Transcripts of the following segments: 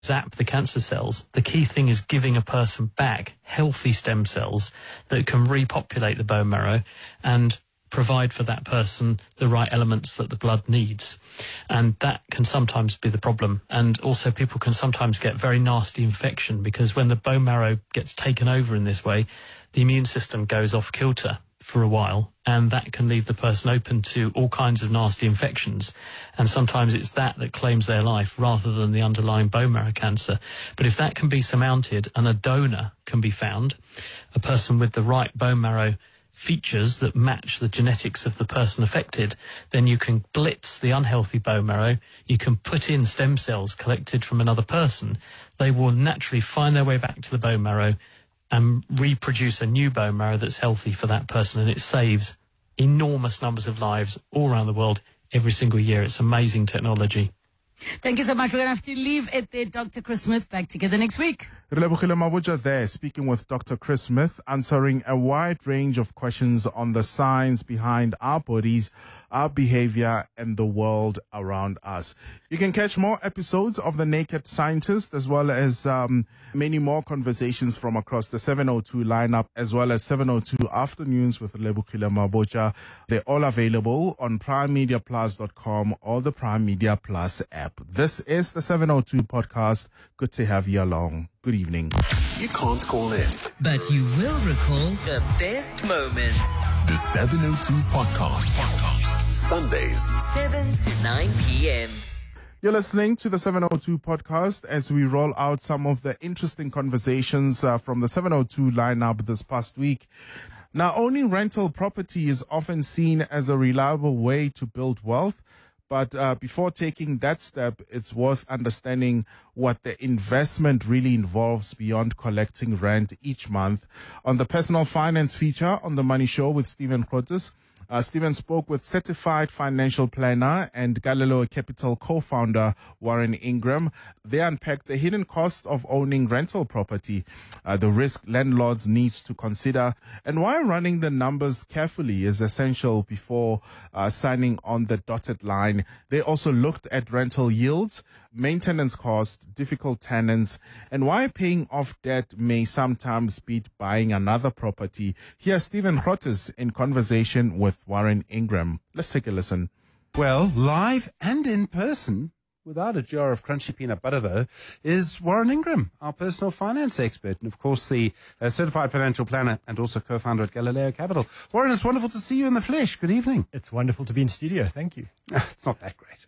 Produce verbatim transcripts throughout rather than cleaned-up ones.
zap the cancer cells. The key thing is giving a person back healthy stem cells that can repopulate the bone marrow and provide for that person the right elements that the blood needs. And that can sometimes be the problem. And also people can sometimes get very nasty infection, because when the bone marrow gets taken over in this way, the immune system goes off kilter for a while, and that can leave the person open to all kinds of nasty infections. And sometimes it's that that claims their life rather than the underlying bone marrow cancer. But if that can be surmounted and a donor can be found, a person with the right bone marrow features that match the genetics of the person affected, then you can blitz the unhealthy bone marrow, you can put in stem cells collected from another person. They will naturally find their way back to the bone marrow and reproduce a new bone marrow that's healthy for that person, and it saves enormous numbers of lives all around the world every single year. It's amazing technology. Thank you so much. We're going to have to leave it there. Doctor Chris Smith, back together next week. Relebohile Mabotja there, speaking with Doctor Chris Smith, answering a wide range of questions on the science behind our bodies, our behavior, and the world around us. You can catch more episodes of The Naked Scientist, as well as um, many more conversations from across the seven oh two lineup, as well as seven oh two Afternoons with Relebohile Mabotja. They're all available on prime media plus dot com or the Prime Media Plus app. This is the seven oh two podcast. Good to have you along. Good evening. You can't call in, but you will recall the best moments. The seven oh two podcast. podcast. Sundays, seven to nine p.m. You're listening to the seven oh two podcast as we roll out some of the interesting conversations uh, from the seven oh two lineup this past week. Now, owning rental property is often seen as a reliable way to build wealth. But uh, before taking that step, it's worth understanding what the investment really involves beyond collecting rent each month. On the personal finance feature on The Money Show with Stephen Grootes, Uh, Stephen spoke with certified financial planner and Galileo Capital co-founder Warren Ingram. They unpacked the hidden cost of owning rental property, uh, the risk landlords need to consider, and why running the numbers carefully is essential before uh, signing on the dotted line. They also looked at rental yields, maintenance costs, difficult tenants, and why paying off debt may sometimes beat buying another property. Here's Stephen Grootes in conversation with Warren Ingram. Let's take a listen. Well, live and in person, without a jar of crunchy peanut butter though, is Warren Ingram, our personal finance expert, and of course the uh, certified financial planner and also co-founder at Galileo Capital. Warren, it's wonderful to see you in the flesh. Good evening. It's wonderful to be in studio. Thank you. It's not that great.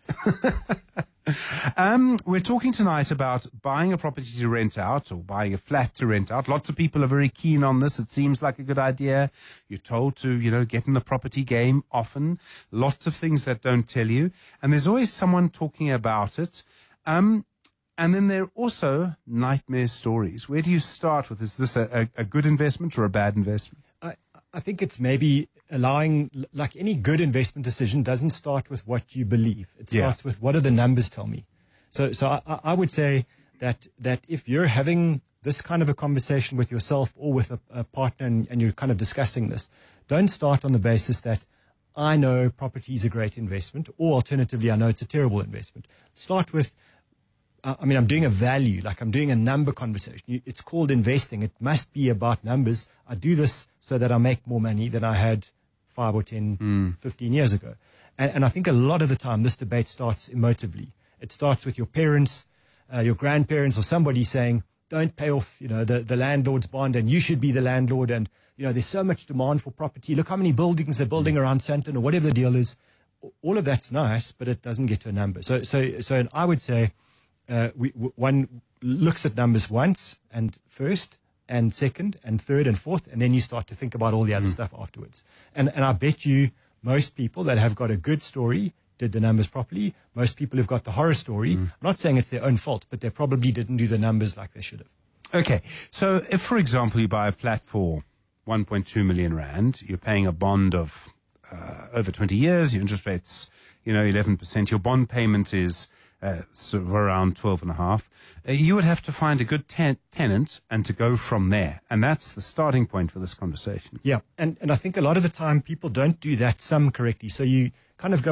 um, we're talking tonight about buying a property to rent out or buying a flat to rent out. Lots of people are very keen on this. It seems like a good idea. You're told to, you know, get in the property game often. Lots of things that don't tell you. And there's always someone talking about it. Um, and then there are also nightmare stories. Where do you start with? Is this a, a, a good investment or a bad investment? I, I think it's maybe allowing, like any good investment decision, doesn't start with what you believe. It starts yeah. with what do the numbers tell me. So, so I, I would say that that if you're having this kind of a conversation with yourself or with a, a partner and, and you're kind of discussing this, don't start on the basis that I know property is a great investment, or alternatively, I know it's a terrible investment. Start with, uh, I mean, I'm doing a value, like I'm doing a number conversation. It's called investing. It must be about numbers. I do this so that I make more money than I had five or ten, mm. fifteen years ago. And, and I think a lot of the time this debate starts emotively. It starts with your parents, uh, your grandparents, or somebody saying, don't pay off, you know, the, the landlord's bond and you should be the landlord. And, you know, there's so much demand for property. Look how many buildings they're building around Sandton or whatever the deal is. All of that's nice, but it doesn't get to a number. So, so, so I would say uh, we, one looks at numbers once and first, and second and third and fourth, and then you start to think about all the other mm. stuff afterwards. And and I bet you most people that have got a good story did the numbers properly. Most people who've got the horror story, mm. I'm not saying it's their own fault, but they probably didn't do the numbers like they should have. Okay, so if, for example, you buy a flat for one point two million rand, you're paying a bond of uh, over twenty years, your interest rate's, you know, eleven percent, your bond payment is Uh, sort of around twelve and a half, uh, you would have to find a good ten- tenant and to go from there. And that's the starting point for this conversation. Yeah. And, and I think a lot of the time people don't do that sum correctly. So you kind of go, well,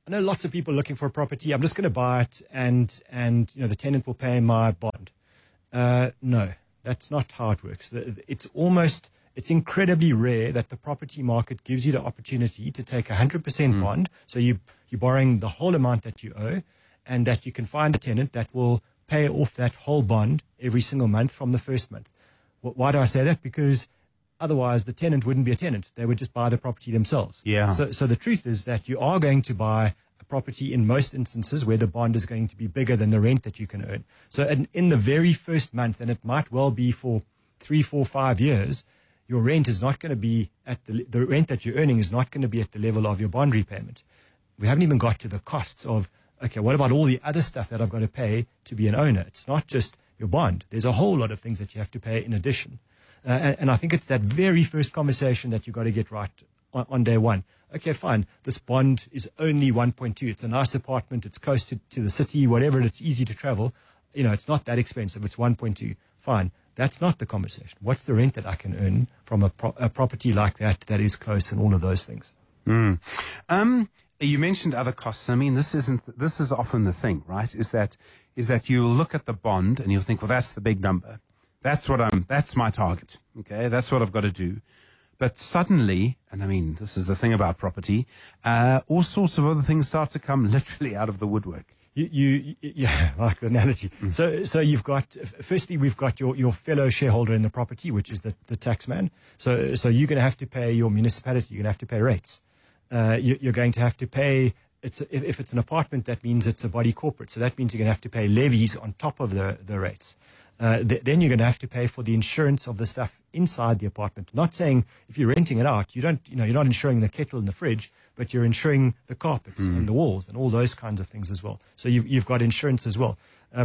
I know lots of people looking for a property. I'm just going to buy it, and and you know the tenant will pay my bond. Uh, no, that's not how it works. It's almost it's incredibly rare that the property market gives you the opportunity to take a hundred percent bond. So you you're borrowing the whole amount that you owe, and that you can find a tenant that will pay off that whole bond every single month from the first month. Why do I say that? Because otherwise, the tenant wouldn't be a tenant. They would just buy the property themselves. Yeah. So, so the truth is that you are going to buy a property in most instances where the bond is going to be bigger than the rent that you can earn. So in, in the very first month, and it might well be for three, four, five years, your rent is not going to be at the, the rent that you're earning is not going to be at the level of your bond repayment. We haven't even got to the costs of, okay, what about all the other stuff that I've got to pay to be an owner? It's not just your bond. There's a whole lot of things that you have to pay in addition. Uh, and, and I think it's that very first conversation that you've got to get right on, on day one. Okay, fine. This bond is only one point two. It's a nice apartment. It's close to, to the city, whatever. It's easy to travel. You know, it's not that expensive. It's one point two. Fine. That's not the conversation. What's the rent that I can earn from a, pro- a property like that that is close and all of those things? Mm. Um, you mentioned other costs. I mean, this isn't, this is often the thing, right? Is that, is that you'll look at the bond and you'll think, well, that's the big number. That's what I'm, that's my target. Okay. That's what I've got to do. But suddenly, and I mean, this is the thing about property, uh, all sorts of other things start to come literally out of the woodwork. You, you, yeah, like the analogy. Mm. So, so you've got, firstly, we've got your, your fellow shareholder in the property, which is the, the tax man. So, so you're going to have to pay your municipality, you're going to have to pay rates. Uh, you, you're going to have to pay, it's, if, if it's an apartment, that means it's a body corporate. So that means you're going to have to pay levies on top of the, the rates. Uh, th- then you're going to have to pay for the insurance of the stuff inside the apartment. Not saying if you're renting it out, you don't, you know, you're not insuring the kettle and the fridge, but you're insuring the carpets mm. and the walls and all those kinds of things as well. So you've, you've got insurance as well. Uh,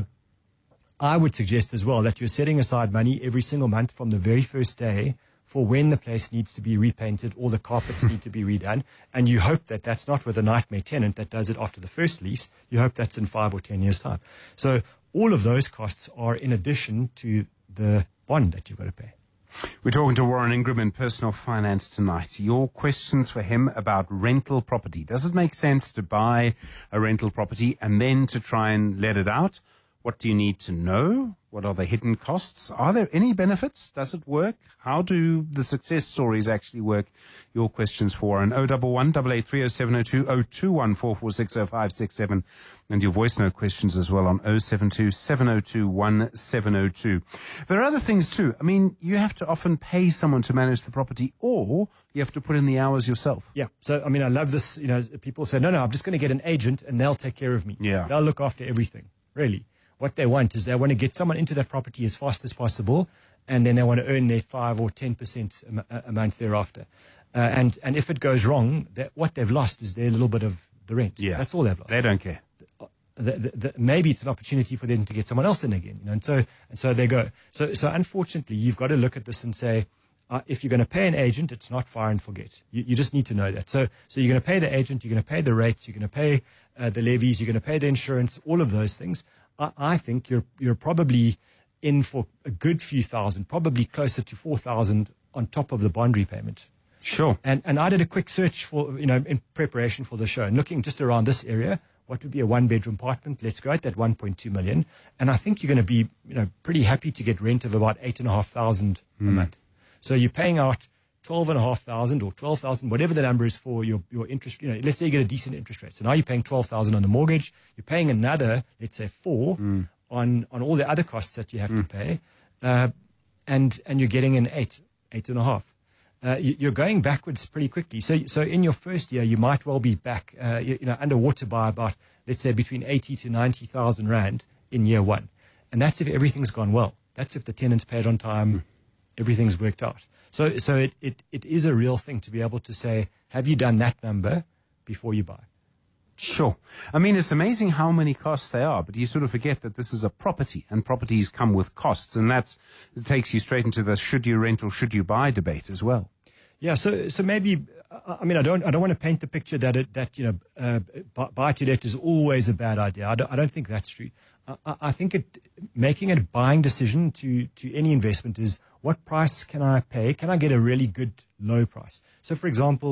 I would suggest as well that you're setting aside money every single month from the very first day for when the place needs to be repainted or the carpets need to be redone. And you hope that that's not with a nightmare tenant that does it after the first lease. You hope that's in five or ten years' time. So all of those costs are in addition to the bond that you've got to pay. We're talking to Warren Ingram in Personal Finance tonight. Your questions for him about rental property. Does it make sense to buy a rental property and then to try and let it out? What do you need to know? What are the hidden costs? Are there any benefits? Does it work? How do the success stories actually work? Your questions for Warren. oh one one, eight eight three, oh seven oh two, oh two one, four four six, oh five six seven. And your voice note questions as well on oh seven two, seven oh two, one seven oh two. There are other things too. I mean, you have to often pay someone to manage the property, or you have to put in the hours yourself. Yeah. So, I mean, I love this. You know, people say, no, no, I'm just going to get an agent and they'll take care of me. Yeah. They'll look after everything. Really. What they want is they want to get someone into that property as fast as possible, and then they want to earn their five or ten percent a, a month thereafter. Uh, and and if it goes wrong, that what they've lost is their little bit of the rent. Yeah, that's all they've lost. They don't care. The, the, the, maybe it's an opportunity for them to get someone else in again, you know. And so and so they go. So so unfortunately, you've got to look at this and say, uh, if you're going to pay an agent, it's not fire and forget. You, you just need to know that. So so you're going to pay the agent, you're going to pay the rates, you're going to pay uh, the levies, you're going to pay the insurance, all of those things. I think you're you're probably in for a good few thousand, probably closer to four thousand on top of the bond repayment. Sure. And and I did a quick search for, you know, in preparation for the show and looking just around this area, what would be a one bedroom apartment? Let's go at that one point two million. And I think you're going to be, you know, pretty happy to get rent of about eight and a half thousand mm. a month. So you're paying out twelve and a half thousand or twelve thousand, whatever the number is for your, your interest, you know, let's say you get a decent interest rate. So now you're paying twelve thousand on the mortgage, you're paying another, let's say four mm. on, on all the other costs that you have mm. to pay. Uh, and, and you're getting an eight, eight and a half. Uh, you, you're going backwards pretty quickly. So, so in your first year, you might well be back, uh, you, you know, underwater by about, let's say between eighty to ninety thousand rand in year one. And that's if everything's gone well. That's if the tenant's paid on time, mm. everything's worked out. So, so it, it, it is a real thing to be able to say, have you done that number before you buy? Sure. I mean, it's amazing how many costs there are, but you sort of forget that this is a property, and properties come with costs, and that's, it takes you straight into the should you rent or should you buy debate as well. Yeah. So, so maybe, I mean, I don't, I don't want to paint the picture that it, that, you know, uh, buy to let is always a bad idea. I don't, I don't think that's true. I, I think it, making a buying decision to, to any investment is, what price can I pay? Can I get a really good low price? So, for example,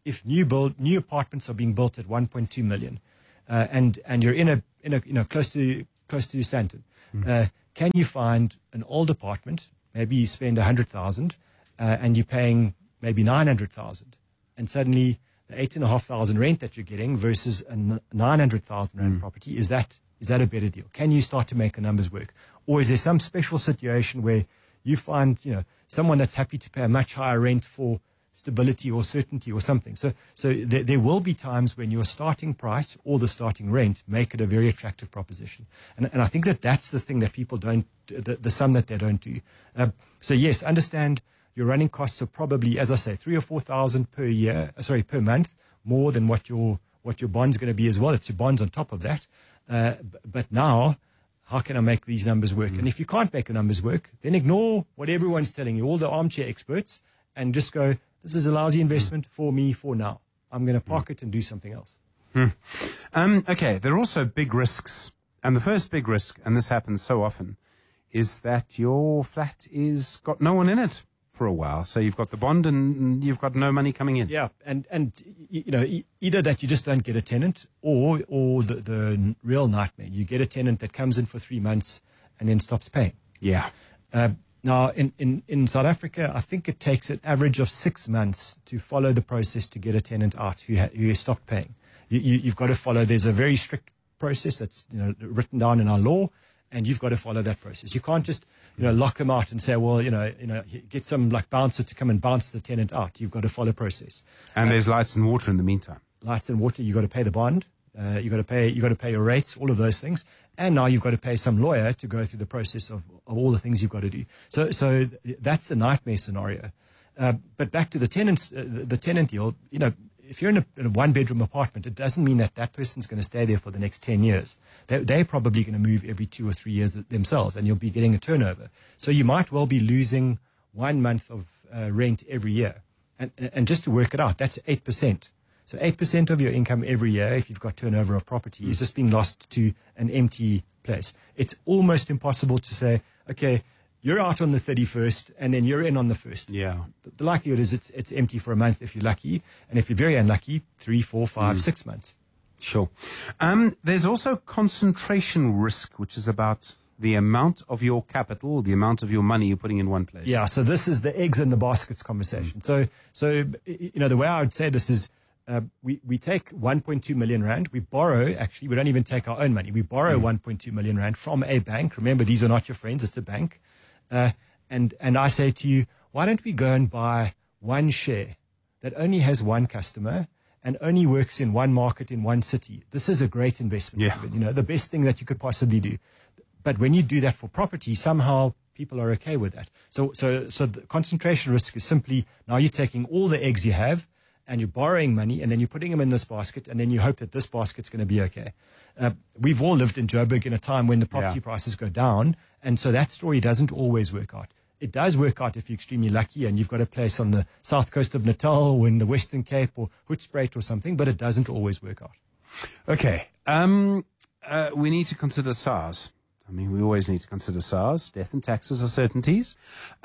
if new build new apartments are being built at one point two million, uh, and and you're in a in a you know close to close to Sandton, mm. uh, can you find an old apartment? Maybe you spend a hundred thousand, uh, and you're paying maybe nine hundred thousand, and suddenly the eight and a half thousand rent that you're getting versus a nine hundred thousand rand mm. property, is that is that a better deal? Can you start to make the numbers work, or is there some special situation where you find you know someone that's happy to pay a much higher rent for stability or certainty or something? So, so there, there will be times when your starting price or the starting rent make it a very attractive proposition, and and I think that that's the thing that people don't, the, the sum that they don't do. Uh, so yes, understand. Your running costs are probably, as I say, three or four thousand per year, uh, sorry, per month, more than what your what your bond's going to be as well. It's your bonds on top of that. Uh, b- but now, how can I make these numbers work? Mm. And if you can't make the numbers work, then ignore what everyone's telling you, all the armchair experts, and just go, this is a lousy investment mm. for me for now. I'm going to park mm. it and do something else. Mm. Um, okay, there are also big risks. And the first big risk, and this happens so often, is that your flat is got no one in it for a while. So you've got the bond and you've got no money coming in. Yeah, and and you know e- either that you just don't get a tenant, or or the, the real nightmare, you get a tenant that comes in for three months and then stops paying. Yeah. Uh, now in, in, in South Africa, I think it takes an average of six months to follow the process to get a tenant out who ha- who has stopped paying. You, you, you've got to follow. There's a very strict process that's you know written down in our law, and you've got to follow that process. You can't just, you know, lock them out and say, well, you know, you know, get some like bouncer to come and bounce the tenant out. You've got to follow process. And uh, there's lights and water in the meantime. Lights and water. You've got to pay the bond. Uh, you've got to pay. You've got to pay your rates. All of those things. And now you've got to pay some lawyer to go through the process of, of all the things you've got to do. So, so that's the nightmare scenario. Uh, but back to the tenants, uh, the, the tenant deal. You know, if you're in a, in a one-bedroom apartment, it doesn't mean that that person's going to stay there for the next ten years. They're, they're probably going to move every two or three years themselves, and you'll be getting a turnover. So you might well be losing one month of uh, rent every year. And, and just to work it out, that's eight percent. So eight percent of your income every year, if you've got turnover of property, is just being lost to an empty place. It's almost impossible to say, okay, you're out on the thirty-first and then you're in on the first. Yeah. The, the likelihood is it's it's empty for a month if you're lucky. And if you're very unlucky, three, four, five, mm. six months. Sure. Um, there's also concentration risk, which is about the amount of your capital, the amount of your money you're putting in one place. Yeah. So this is the eggs in the baskets conversation. Mm. So, so, you know, the way I would say this is, Uh, we, we take one point two million rand. We borrow, actually, we don't even take our own money. We borrow mm. one point two million rand from a bank. Remember, these are not your friends. It's a bank. Uh, and, and I say to you, why don't we go and buy one share that only has one customer and only works in one market in one city? This is a great investment. Yeah. You know, the best thing that you could possibly do. But when you do that for property, somehow people are okay with that. So, so, so the concentration risk is simply, now you're taking all the eggs you have, and you're borrowing money, and then you're putting them in this basket, and then you hope that this basket's going to be okay. Uh, we've all lived in Joburg in a time when the property yeah. prices go down, and so that story doesn't always work out. It does work out if you're extremely lucky and you've got a place on the south coast of Natal or in the Western Cape or Hoedspruit or something, but it doesn't always work out. Okay. Um, uh, we need to consider SARS. I mean, we always need to consider SARS. Death and taxes are certainties.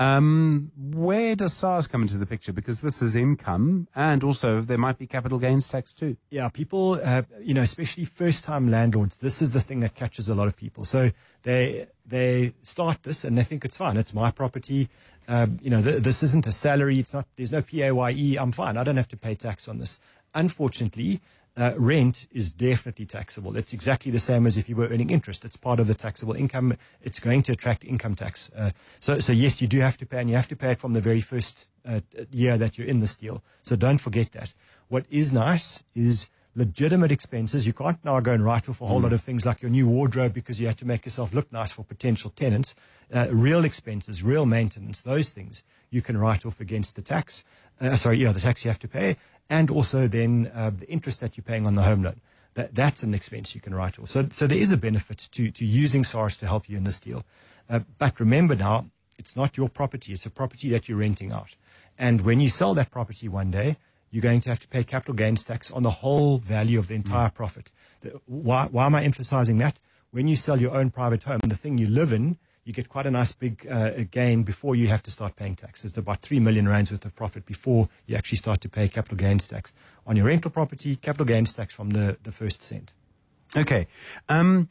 Um, where does SARS come into the picture? Because this is income, and also there might be capital gains tax too. Yeah, people, uh, you know, especially first-time landlords, this is the thing that catches a lot of people. So they they start this and they think it's fine. It's my property. Um, you know, th- this isn't a salary. It's not. There's no P A Y E. I'm fine. I don't have to pay tax on this. Unfortunately, Uh, rent is definitely taxable. It's exactly the same as if you were earning interest. It's part of the taxable income. It's going to attract income tax. Uh, so, so yes, you do have to pay, and you have to pay it from the very first uh, year that you're in this deal. So don't forget that. What is nice is legitimate expenses. You can't now go and write off a whole mm. lot of things like your new wardrobe because you have to make yourself look nice for potential tenants. Uh, real expenses, real maintenance, those things you can write off against the tax. Uh, sorry, yeah, the tax you have to pay. And also then uh, the interest that you're paying on the home loan. That, that's an expense you can write off. So, so there is a benefit to, to using SARS to help you in this deal. Uh, but remember now, it's not your property. It's a property that you're renting out. And when you sell that property one day, you're going to have to pay capital gains tax on the whole value of the entire mm. profit. The, why, why am I emphasizing that? When you sell your own private home, the thing you live in, you get quite a nice big uh, gain before you have to start paying tax. It's about three million rands worth of profit before you actually start to pay capital gains tax. On your rental property, capital gains tax from the, the first cent. Okay. Um,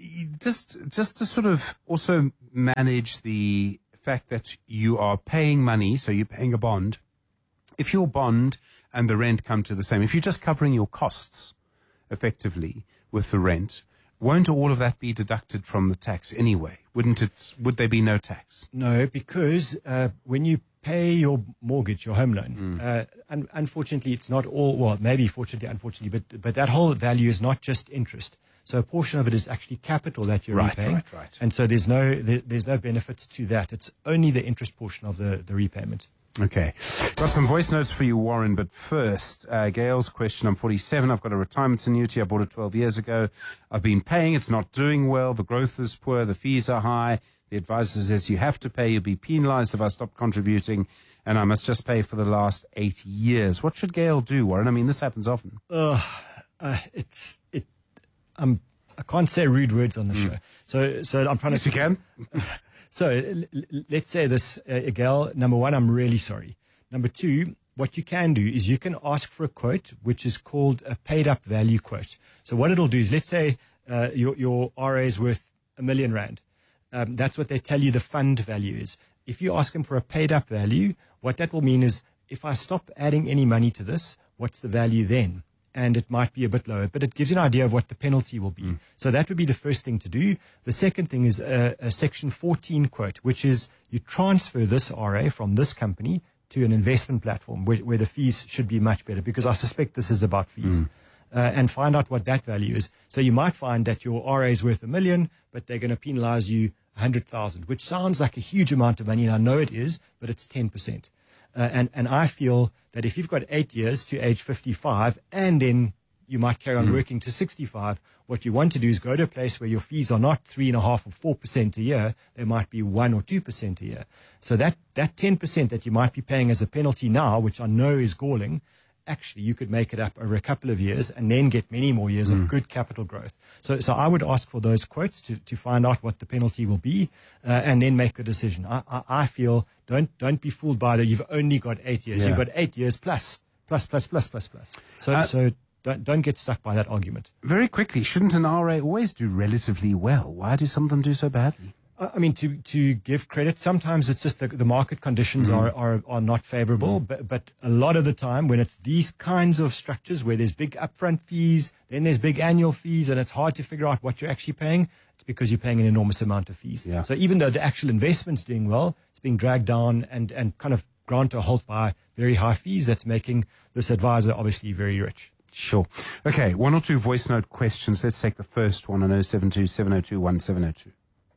just, just to sort of also manage the fact that you are paying money, so you're paying a bond. If your bond and the rent come to the same, if you're just covering your costs effectively with the rent, won't all of that be deducted from the tax anyway? Wouldn't it? Would there be no tax? No, because uh, when you pay your mortgage, your home loan, mm. uh, un- unfortunately, it's not all, well, maybe fortunately, unfortunately, but but that whole value is not just interest. So a portion of it is actually capital that you're right, repaying. Right, right, And so there's no there, there's no benefits to that. It's only the interest portion of the, the repayment. Okay. Got some voice notes for you, Warren, but first, uh, Gail's question. I'm forty-seven. I've got a retirement annuity. I bought it twelve years ago. I've been paying. It's not doing well. The growth is poor. The fees are high. The advisor says you have to pay. You'll be penalized if I stop contributing, and I must just pay for the last eight years. What should Gail do, Warren? I mean, this happens often. Uh, uh, it's, it, um, I can't say rude words on the mm. show. So, so I'm trying yes, to. Yes, you can. So l- l- let's say this, uh, Gail, number one, I'm really sorry. Number two, what you can do is you can ask for a quote, which is called a paid up value quote. So what it'll do is, let's say uh, your, your R A is worth a million rand. Um, that's what they tell you the fund value is. If you ask them for a paid up value, what that will mean is, if I stop adding any money to this, what's the value then? And it might be a bit lower, but it gives you an idea of what the penalty will be. Mm. So that would be the first thing to do. The second thing is a, a Section fourteen quote, which is you transfer this R A from this company to an investment platform where, where the fees should be much better, because I suspect this is about fees. Mm. Uh, and find out what that value is. So you might find that your R A is worth a million, but they're going to penalize you one hundred thousand, which sounds like a huge amount of money, and I know it is, but it's ten percent. Uh, and, and I feel that if you've got eight years to age fifty-five, and then you might carry on mm. working to sixty-five, what you want to do is go to a place where your fees are not three and a half or four percent a year. They might be one or two percent a year. So that, that ten percent that you might be paying as a penalty now, which I know is galling, actually you could make it up over a couple of years and then get many more years mm. of good capital growth. So, so I would ask for those quotes to, to find out what the penalty will be, uh, and then make the decision. I, I, I feel don't, don't be fooled by that. You've only got eight years. Yeah. You've got eight years plus, plus, plus, plus, plus, plus. So, uh, so don't, don't get stuck by that argument. Very quickly, shouldn't an R A always do relatively well? Why do some of them do so badly? I mean, to, to give credit, sometimes it's just the, the market conditions mm. are, are, are not favorable. Mm. But, but a lot of the time, when it's these kinds of structures where there's big upfront fees, then there's big annual fees, and it's hard to figure out what you're actually paying, it's because you're paying an enormous amount of fees. Yeah. So even though the actual investment's doing well, it's being dragged down and, and kind of ground to a halt by very high fees. That's making this advisor obviously very rich. Sure. Okay, one or two voice note questions. Let's take the first one on oh seven two, seven oh two, one seven oh two.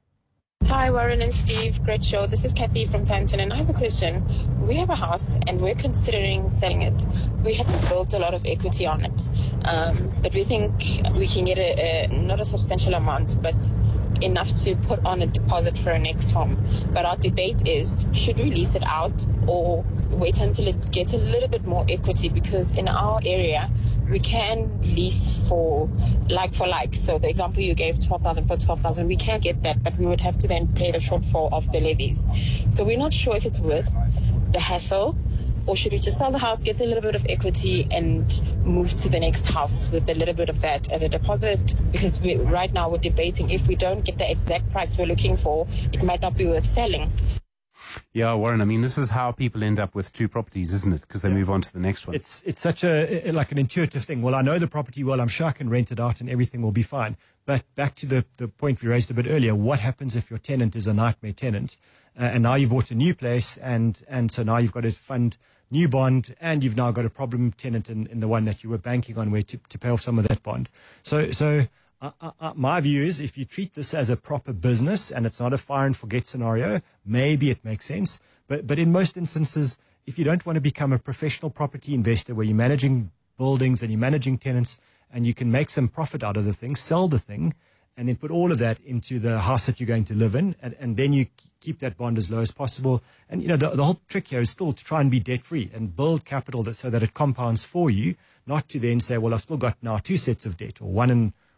Hi, Warren and Steve. Great show. This is Kathy from Sandton, and I have a question. We have a house, and we're considering selling it. We haven't built a lot of equity on it, um, but we think we can get a, a not a substantial amount, but enough to put on a deposit for our next home. But our debate is, should we lease it out or wait until it gets a little bit more equity? Because in our area, we can lease for like for like. So the example you gave, twelve thousand for twelve thousand, we can get that, but we would have to then pay the shortfall of the levies. So we're not sure if it's worth the hassle, or should we just sell the house, get a little bit of equity, and move to the next house with a little bit of that as a deposit? Because we, right now we're debating, if we don't get the exact price we're looking for, it might not be worth selling. Yeah, Warren, I mean, this is how people end up with two properties, isn't it? Because they yeah. move on to the next one. It's it's such a, like an intuitive thing. Well, I know the property well, I'm sure I can rent it out and everything will be fine. But back to the, the point we raised a bit earlier, what happens if your tenant is a nightmare tenant, uh, and now you've bought a new place, and, and so now you've got to fund new bond, and you've now got a problem tenant in, in the one that you were banking on where to, to pay off some of that bond. So, so uh, uh, my view is, if you treat this as a proper business and it's not a fire and forget scenario, maybe it makes sense. But, but in most instances, if you don't want to become a professional property investor where you're managing buildings and you're managing tenants and you can make some profit out of the thing, sell the thing, and then put all of that into the house that you're going to live in, and, and then you keep that bond as low as possible. And, you know, the, the whole trick here is still to try and be debt-free and build capital that, so that it compounds for you, not to then say, well, I've still got now two sets of debt, or one and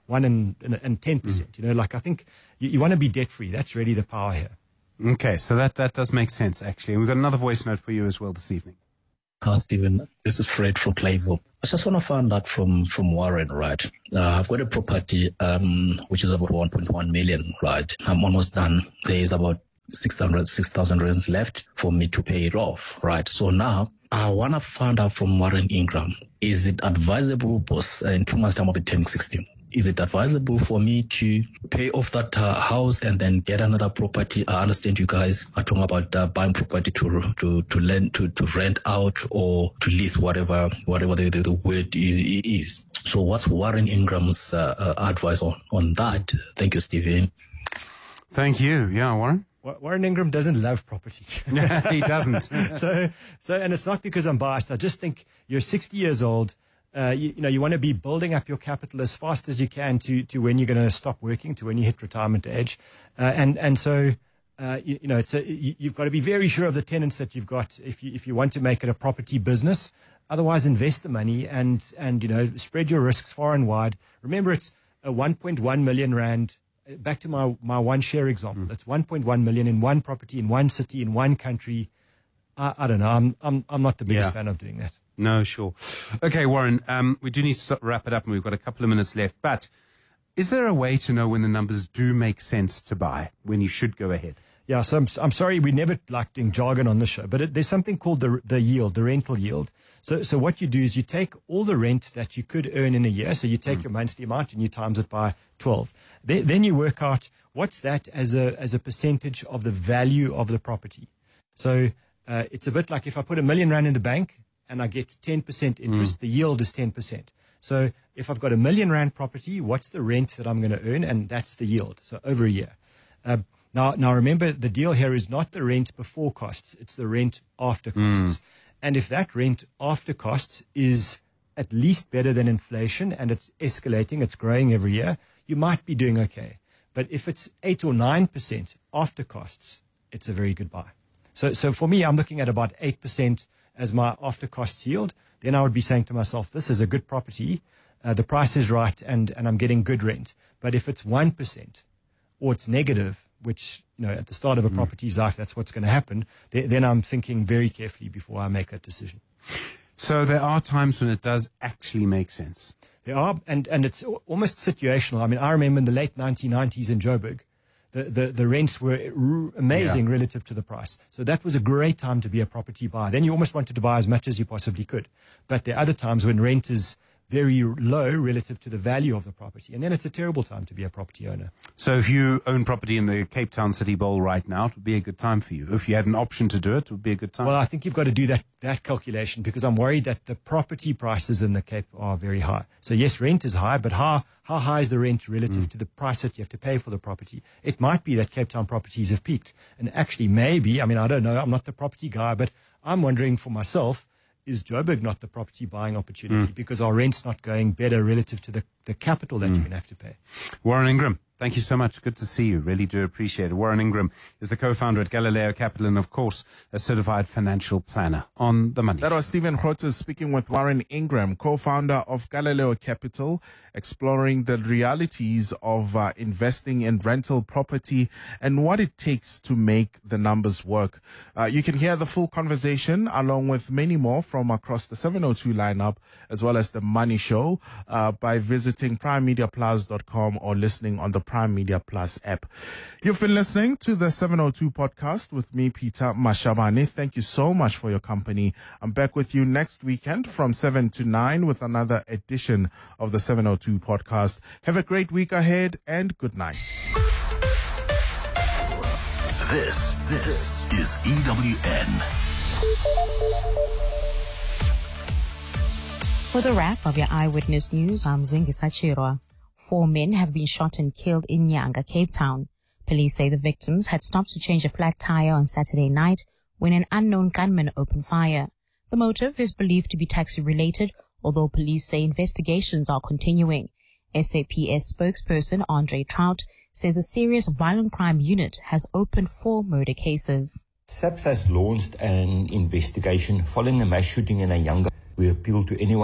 one and, and, and ten percent. Mm. You know, like I think you, you want to be debt free. That's really the power here. Okay, so that, that does make sense, actually. And we've got another voice note for you as well this evening. Hi, Stephen. This is Fred from Clayville. I just want to find out from, from Warren, right? Uh, I've got a property, um, which is about one point one million, right? I'm almost done. There is about six hundred, six thousand rands left for me to pay it off, right? So now I want to find out from Warren Ingram, is it advisable, boss, in two months time I'll be turning sixteen. Is it advisable for me to pay off that uh, house and then get another property? I understand you guys are talking about uh, buying property to to to lend to, to rent out or to lease, whatever whatever the, the, the word is, is. So what's Warren Ingram's uh, uh, advice on, on that? Thank you, Stephen. Thank you. Yeah, Warren? Warren Ingram doesn't love property. He doesn't. so, so, and it's not because I'm biased. I just think you're sixty years old. Uh, you, you know, you want to be building up your capital as fast as you can to, to when you're going to stop working, to when you hit retirement age. Uh, and, and so, uh, you, you know, it's a, you, you've got to be very sure of the tenants that you've got if you, if you want to make it a property business. Otherwise, invest the money and, and, you know, spread your risks far and wide. Remember, it's a one point one million rand. Back to my, my one share example. Mm. It's one point one million in one property, in one city, in one country. I, I don't know. I'm, I'm, I'm not the biggest yeah. fan of doing that. No, sure. Okay, Warren, um, we do need to wrap it up and we've got a couple of minutes left. But is there a way to know when the numbers do make sense to buy, when you should go ahead? Yeah, so I'm, I'm sorry, we never like doing jargon on the show, but it, there's something called the the yield, the rental yield. So so what you do is you take all the rent that you could earn in a year, so you take mm. your monthly amount and you times it by twelve. Then, then you work out what's that as a as a percentage of the value of the property. So uh, it's a bit like if I put a million rand in the bank, and I get ten percent interest, mm. the yield is ten percent. So if I've got a million rand property, what's the rent that I'm going to earn? And that's the yield. So over a year. Uh, now, now remember, the deal here is not the rent before costs. It's the rent after costs. Mm. And if that rent after costs is at least better than inflation and it's escalating, it's growing every year, you might be doing okay. But if it's eight or nine percent after costs, it's a very good buy. So, so for me, I'm looking at about eight percent as my after costs yield. Then I would be saying to myself, this is a good property, uh, the price is right, and, and I'm getting good rent. But if it's one percent or it's negative, which, you know, at the start of a mm. property's life, that's what's going to happen, th- then I'm thinking very carefully before I make that decision. So there are times when it does actually make sense. There are, and, and it's almost situational. I mean, I remember in the late nineteen nineties in Joburg, The, the, the rents were r- amazing yeah. relative to the price. So that was a great time to be a property buyer. Then you almost wanted to buy as much as you possibly could. But there are other times when rent is very low relative to the value of the property. And then it's a terrible time to be a property owner. So if you own property in the Cape Town City Bowl right now, it would be a good time for you. If you had an option to do it, it would be a good time. Well, I think you've got to do that, that calculation because I'm worried that the property prices in the Cape are very high. So yes, rent is high, but how, how high is the rent relative mm. to the price that you have to pay for the property? It might be that Cape Town properties have peaked. And actually maybe, I mean, I don't know, I'm not the property guy, but I'm wondering for myself, is Joburg not the property buying opportunity mm. because our rent's not going better relative to the, the capital that mm. you're going to have to pay? Warren Ingram, thank you so much. Good to see you. Really do appreciate it. Warren Ingram is the co-founder at Galileo Capital and, of course, a certified financial planner on the money. That was Stephen Groote speaking with Warren Ingram, co-founder of Galileo Capital, exploring the realities of uh, investing in rental property and what it takes to make the numbers work. Uh, you can hear the full conversation along with many more from across the seven oh two lineup as well as the Money Show uh, by visiting prime media plus dot com or listening on the Prime Media Plus app. You've been listening to the seven oh two podcast with me, Peter Mashabane. Thank you so much for your company. I'm back with you next weekend from seven to nine with another edition of the seven oh two podcast. Have a great week ahead and good night. This, this is E W N. For the wrap of your Eyewitness News, I'm Zingisa Chirwa. Four men have been shot and killed in Nyanga, Cape Town. Police say the victims had stopped to change a flat tire on Saturday night when an unknown gunman opened fire. The motive is believed to be taxi-related, although police say investigations are continuing. S A P S spokesperson Andre Trout says a serious violent crime unit has opened four murder cases. SAPS has launched an investigation following a mass shooting in Nyanga. We appeal to anyone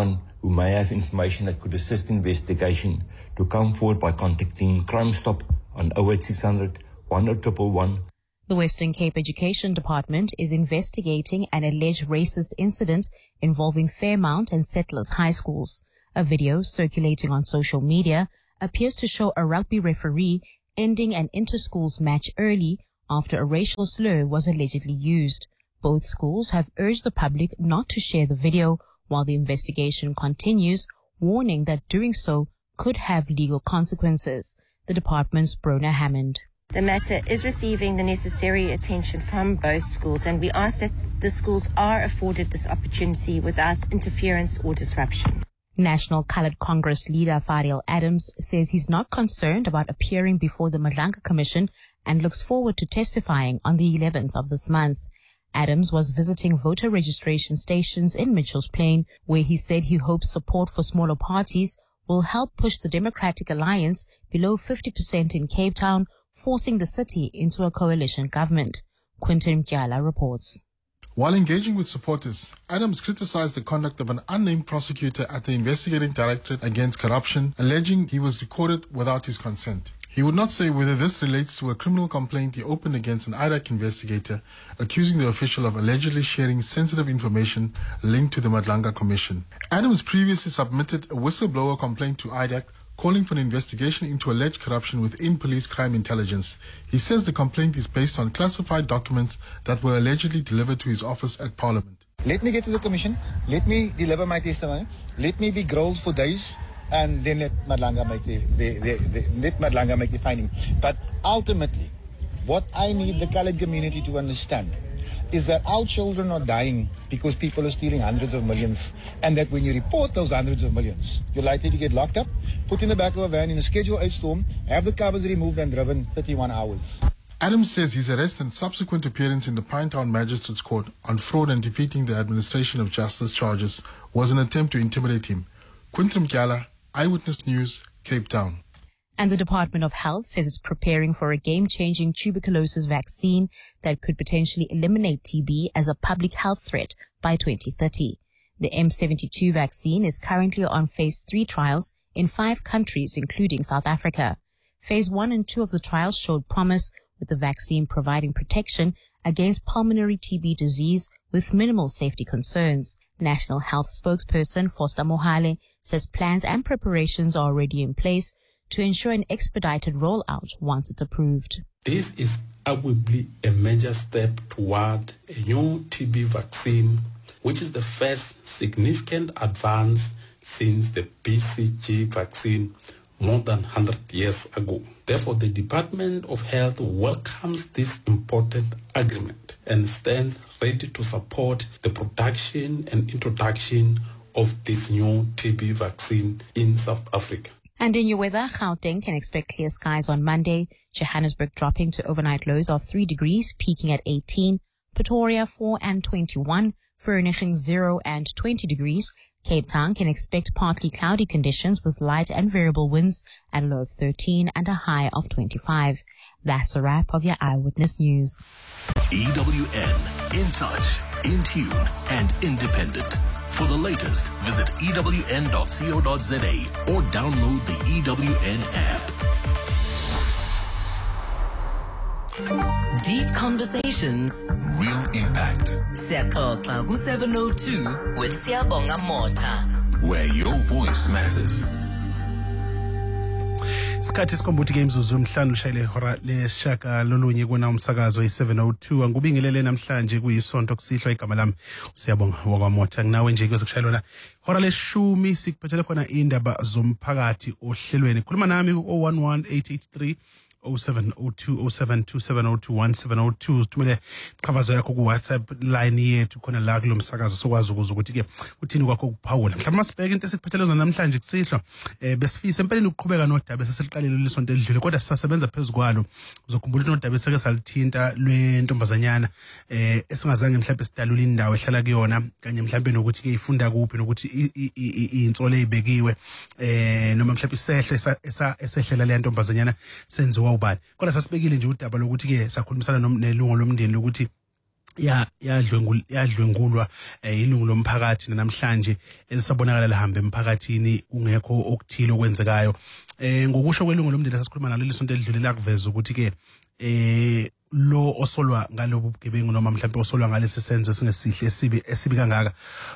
who may have information that could assist investigation to come forward by contacting Crime Stop on oh eight six hundred, one oh one one. The Western Cape Education Department is investigating an alleged racist incident involving Fairmount and Settlers High Schools. A video circulating on social media appears to show a rugby referee ending an inter-schools match early after a racial slur was allegedly used. Both schools have urged the public not to share the video while the investigation continues, warning that doing so could have legal consequences. The department's Brona Hammond. The matter is receiving the necessary attention from both schools, and we ask that the schools are afforded this opportunity without interference or disruption. National Coloured Congress leader Fariel Adams says he's not concerned about appearing before the Madlanga Commission and looks forward to testifying on the eleventh of this month. Adams was visiting voter registration stations in Mitchell's Plain, where he said he hopes support for smaller parties will help push the Democratic Alliance below fifty percent in Cape Town, forcing the city into a coalition government. Quinton Mkyala reports. While engaging with supporters, Adams criticized the conduct of an unnamed prosecutor at the Investigating Directorate Against Corruption, alleging he was recorded without his consent. He would not say whether this relates to a criminal complaint he opened against an I D A C investigator, accusing the official of allegedly sharing sensitive information linked to the Madlanga Commission. Adams previously submitted a whistleblower complaint to I D A C, calling for an investigation into alleged corruption within police crime intelligence. He says the complaint is based on classified documents that were allegedly delivered to his office at Parliament. Let me get to the commission, let me deliver my testimony, let me be grilled for days, and then let Madlanga make the, the, the, the, let Madlanga make the finding. But ultimately, what I need the coloured community to understand is that our children are dying because people are stealing hundreds of millions, and that when you report those hundreds of millions, you're likely to get locked up, put in the back of a van in a Schedule eight storm, have the covers removed and driven thirty-one hours. Adams says his arrest and subsequent appearance in the Pinetown Magistrates Court on fraud and defeating the administration of justice charges was an attempt to intimidate him. Quinton Mkyala, Eyewitness News, Cape Town. And the Department of Health says it's preparing for a game-changing tuberculosis vaccine that could potentially eliminate T B as a public health threat by twenty thirty. The M seventy-two vaccine is currently on phase three trials in five countries, including South Africa. Phase one and two of the trials showed promise, with the vaccine providing protection against pulmonary T B disease with minimal safety concerns. National Health spokesperson Foster Mohale says plans and preparations are already in place to ensure an expedited rollout once it's approved. This is arguably a major step toward a new T B vaccine, which is the first significant advance since the B C G vaccine more than one hundred years ago. Therefore, the Department of Health welcomes this important agreement and stands ready to support the production and introduction of this new T B vaccine in South Africa. And in your weather, Gauteng can expect clear skies on Monday, Johannesburg dropping to overnight lows of three degrees, peaking at eighteen, Pretoria four and twenty-one, Vereeniging zero and twenty degrees. Cape Town can expect partly cloudy conditions with light and variable winds at a low of thirteen and a high of twenty-five. That's a wrap of your Eyewitness News. E W N, in touch, in tune, and independent. For the latest, visit E W N dot co dot za or download the E W N app. Deep conversations, real impact. Siyaxoxa ku seven oh two with Siyabonga Mota, where your voice matters. Isikhathi sikombuthi gemzuzu umhlanu ushayile ihora lesishaka lolunye kuna umsakazo i-seven oh two angubingelele namhlanje kuyisonto kusihlwa igama lami Siyabonga wakwamota nginawe nje kuze kushayelona hora leshumi sikuphethele khona indaba zomphakathi ohlelweni khuluma nami ku oh one one eight eight three oh seven oh two oh seven two seven oh two one seven oh two sithumele iqhavazo yakho ku WhatsApp line yethu khona la kulo msakazo sokwazi ukuza ukuthi ke uthini kwakho kuphawula mhlawumbe masibheke into esikuphethelezwe namhlanje kusihlwa eh besifisa empeleni ukuqhubeka nodaba seseliqalile lesonto edlule kodwa sisasebenza phezukwalo uzokhumbula nodaba eseke salithinta lwentombazanyana eh esingazange mhlawumbe sidalula indawo ehlala kuyona kanye mhlawumbe nokuthi ke ifunda kuphi nokuthi insolo ezibekiwe eh noma mhlawumbe isehle esehlela le ntombazanyana senziwa ubani kodwa sasibekile nje udaba lokuthi ke sakhulumisana nelungu lomndeni lokuthi ya yadlwengul yadlwengulwa ilungu lomphakathi namhlanje elisabonakala lahamba emphakathini kungekho okuthile okwenzekayo eh ngokusho kwelungu lomndeni sasikhuluma nalo lesonto elidlulela kuveza ukuthi ke eh lo osolwa ngalobu bugebengu noma mhlawumbe osolwa ngalesi senzo singesihle esibi esibi kangaka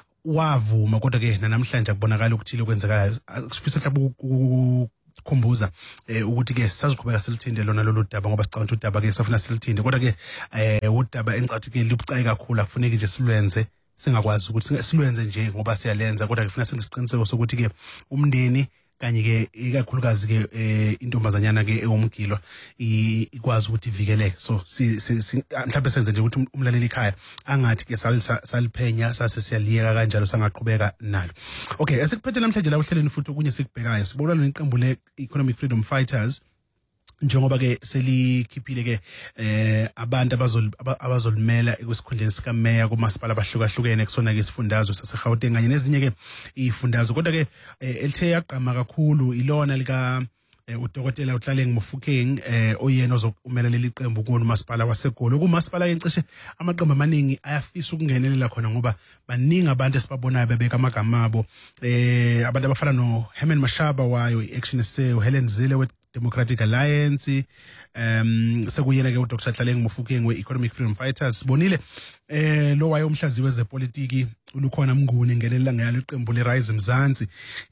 wavuma kodwa ke namhlanje akubonakala ukuthile okwenzekayo sifisa mhlawumbe khumbuza eh ukuthi ke saziqhubeka silithinde lona lolu daba ngoba sicabanga ukuthi udaba ke safuna silithinde kodwa ke eh udaba encathi ke libucayi kakhulu akufuneki nje silwenze singakwazi ukuthi silwenze nje ngoba siyalenza kodwa ke kufanele senze isiqiniseko sokuthi ke umndeni kanye ke ikakhulukazi ke intombazanyana ke ewumgilo ikwazi ukuthi ivikeleke so si mhlawumbe senze nje ukuthi umlaleli ekhaya angathi ke saliphenya sase siyaliyeka kanjalo sangaqhubeka nalo. Okay, esikuphethe namhlanje la uhleleni futhi okunye sikubhekayo sibona leqembu le Economic Freedom Fighters njengoba ke selikhiphile ke eh abantu abazol abazolimela kwesikhundleni sika mayor kumasipala abahlukahlukene kusona ke isifundazwe saseGauteng kanye nezinye ke ifundazwe kodwa ke elithe yaqhama kakhulu ilona lika udokotela uTlaleng Mofokeng eh oyena ozokumela leli qembu kuno masipala waseGoli kumasipala yencishe amaqembu amaningi ayafisa ukungenelela khona ngoba baningi abantu esibabonayo bebeka amagama abo eh abantu abafana no Herman Mashaba wayo iAction S A uHelen Zille we Democratic Alliance um sekuyena ke uDr Tlaleng Mofokeng we-Economic Freedom Fighters bonile eh lo waye umhlaziyi wezepolitiki ulukhona Mnguni ngelela ngalo iqembu leRise Mzansi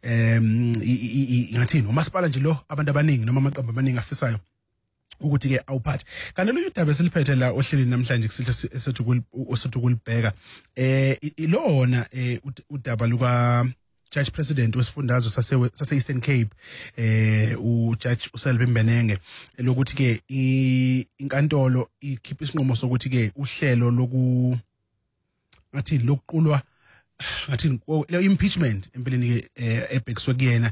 um ngathini umasipala nje lo abantu abaningi noma amaqembu amaningi afisayo ukuthi ke awuphathi kanti lo udaba esiliphethe la ohlelweni namhlanje kusihle esethu osethu kulibheka eh ilona udaba luka Judge President wesifundazwe sase sase Eastern Cape eh u Judge uSelve Mbenenge lokuthi ke inkantolo ikhipha isinqumo sokuthi ke uhlelo loku ngathi lokuqulwa ngathi le impeachment empeleni ke ebhekiswe kuyena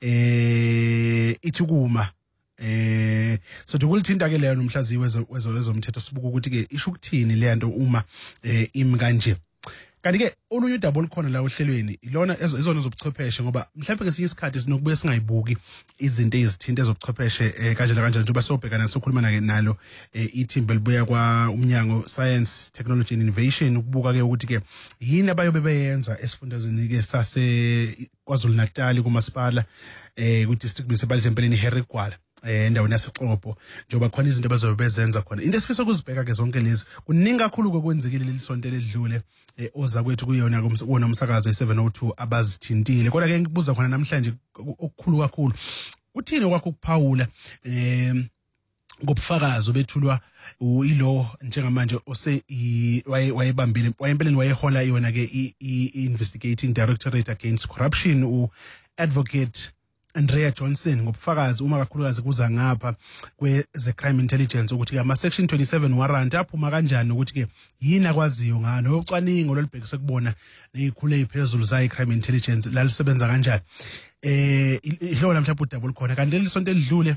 eh ithukuma eh so dukulithinta ke leyo nomhlaziyi wezomthetho sibuka ukuthi ke isho ukuthini le nto uma imi kanje. Kanti ke olunye udaba olukhona la ohlelweni ilona izona zobuchwepheshe ngoba mhlawumbe ngesinye isikhathi sinokubuye singayibuki izinto ezithinta ezobuchwepheshe kanjalo kanjalo njengoba sobhekana sokhuluma nake nalo ithimba elibuya kwa umnyango Science Technology and Innovation ukubuka ke ukuthi ke yini abayobe beyenza esifundazweni ke sase KwaZulu Natal kumasipala eh ku district municipality empeleni Herigwala endaweni yaseXhopo njengoba khona izinto abazobe bezenza khona into esifisa ukuzibheka ke zonke lezi kuningi kakhulu kokwenzekile lelisonto ledlule oza kwethu kuyona kuwona umsakazo e seven oh two abazithintile kodwa ke ngibuza khona namhlanje okukhulu kakhulu uthini kwakho ukuphawula em ngobufakazi obethulwa uyilo njengamanje ose wayebambile wayempeleni wayehola yona ke i-investigating directorate against corruption u advocate Andrea Johnson ngobufakazi uma kakhulukazi kuza ngapha kweze crime intelligence ukuthi ama section twenty-seven warrant aphuma kanjani ukuthi ke yini akwaziyo ngano ocwaningo lolibhekise kubona nezikhulu eziphezulu za crime intelligence lalisebenza kanjani eh ihlona mhlawumbe udaba likhona kanti lelisonto elidlule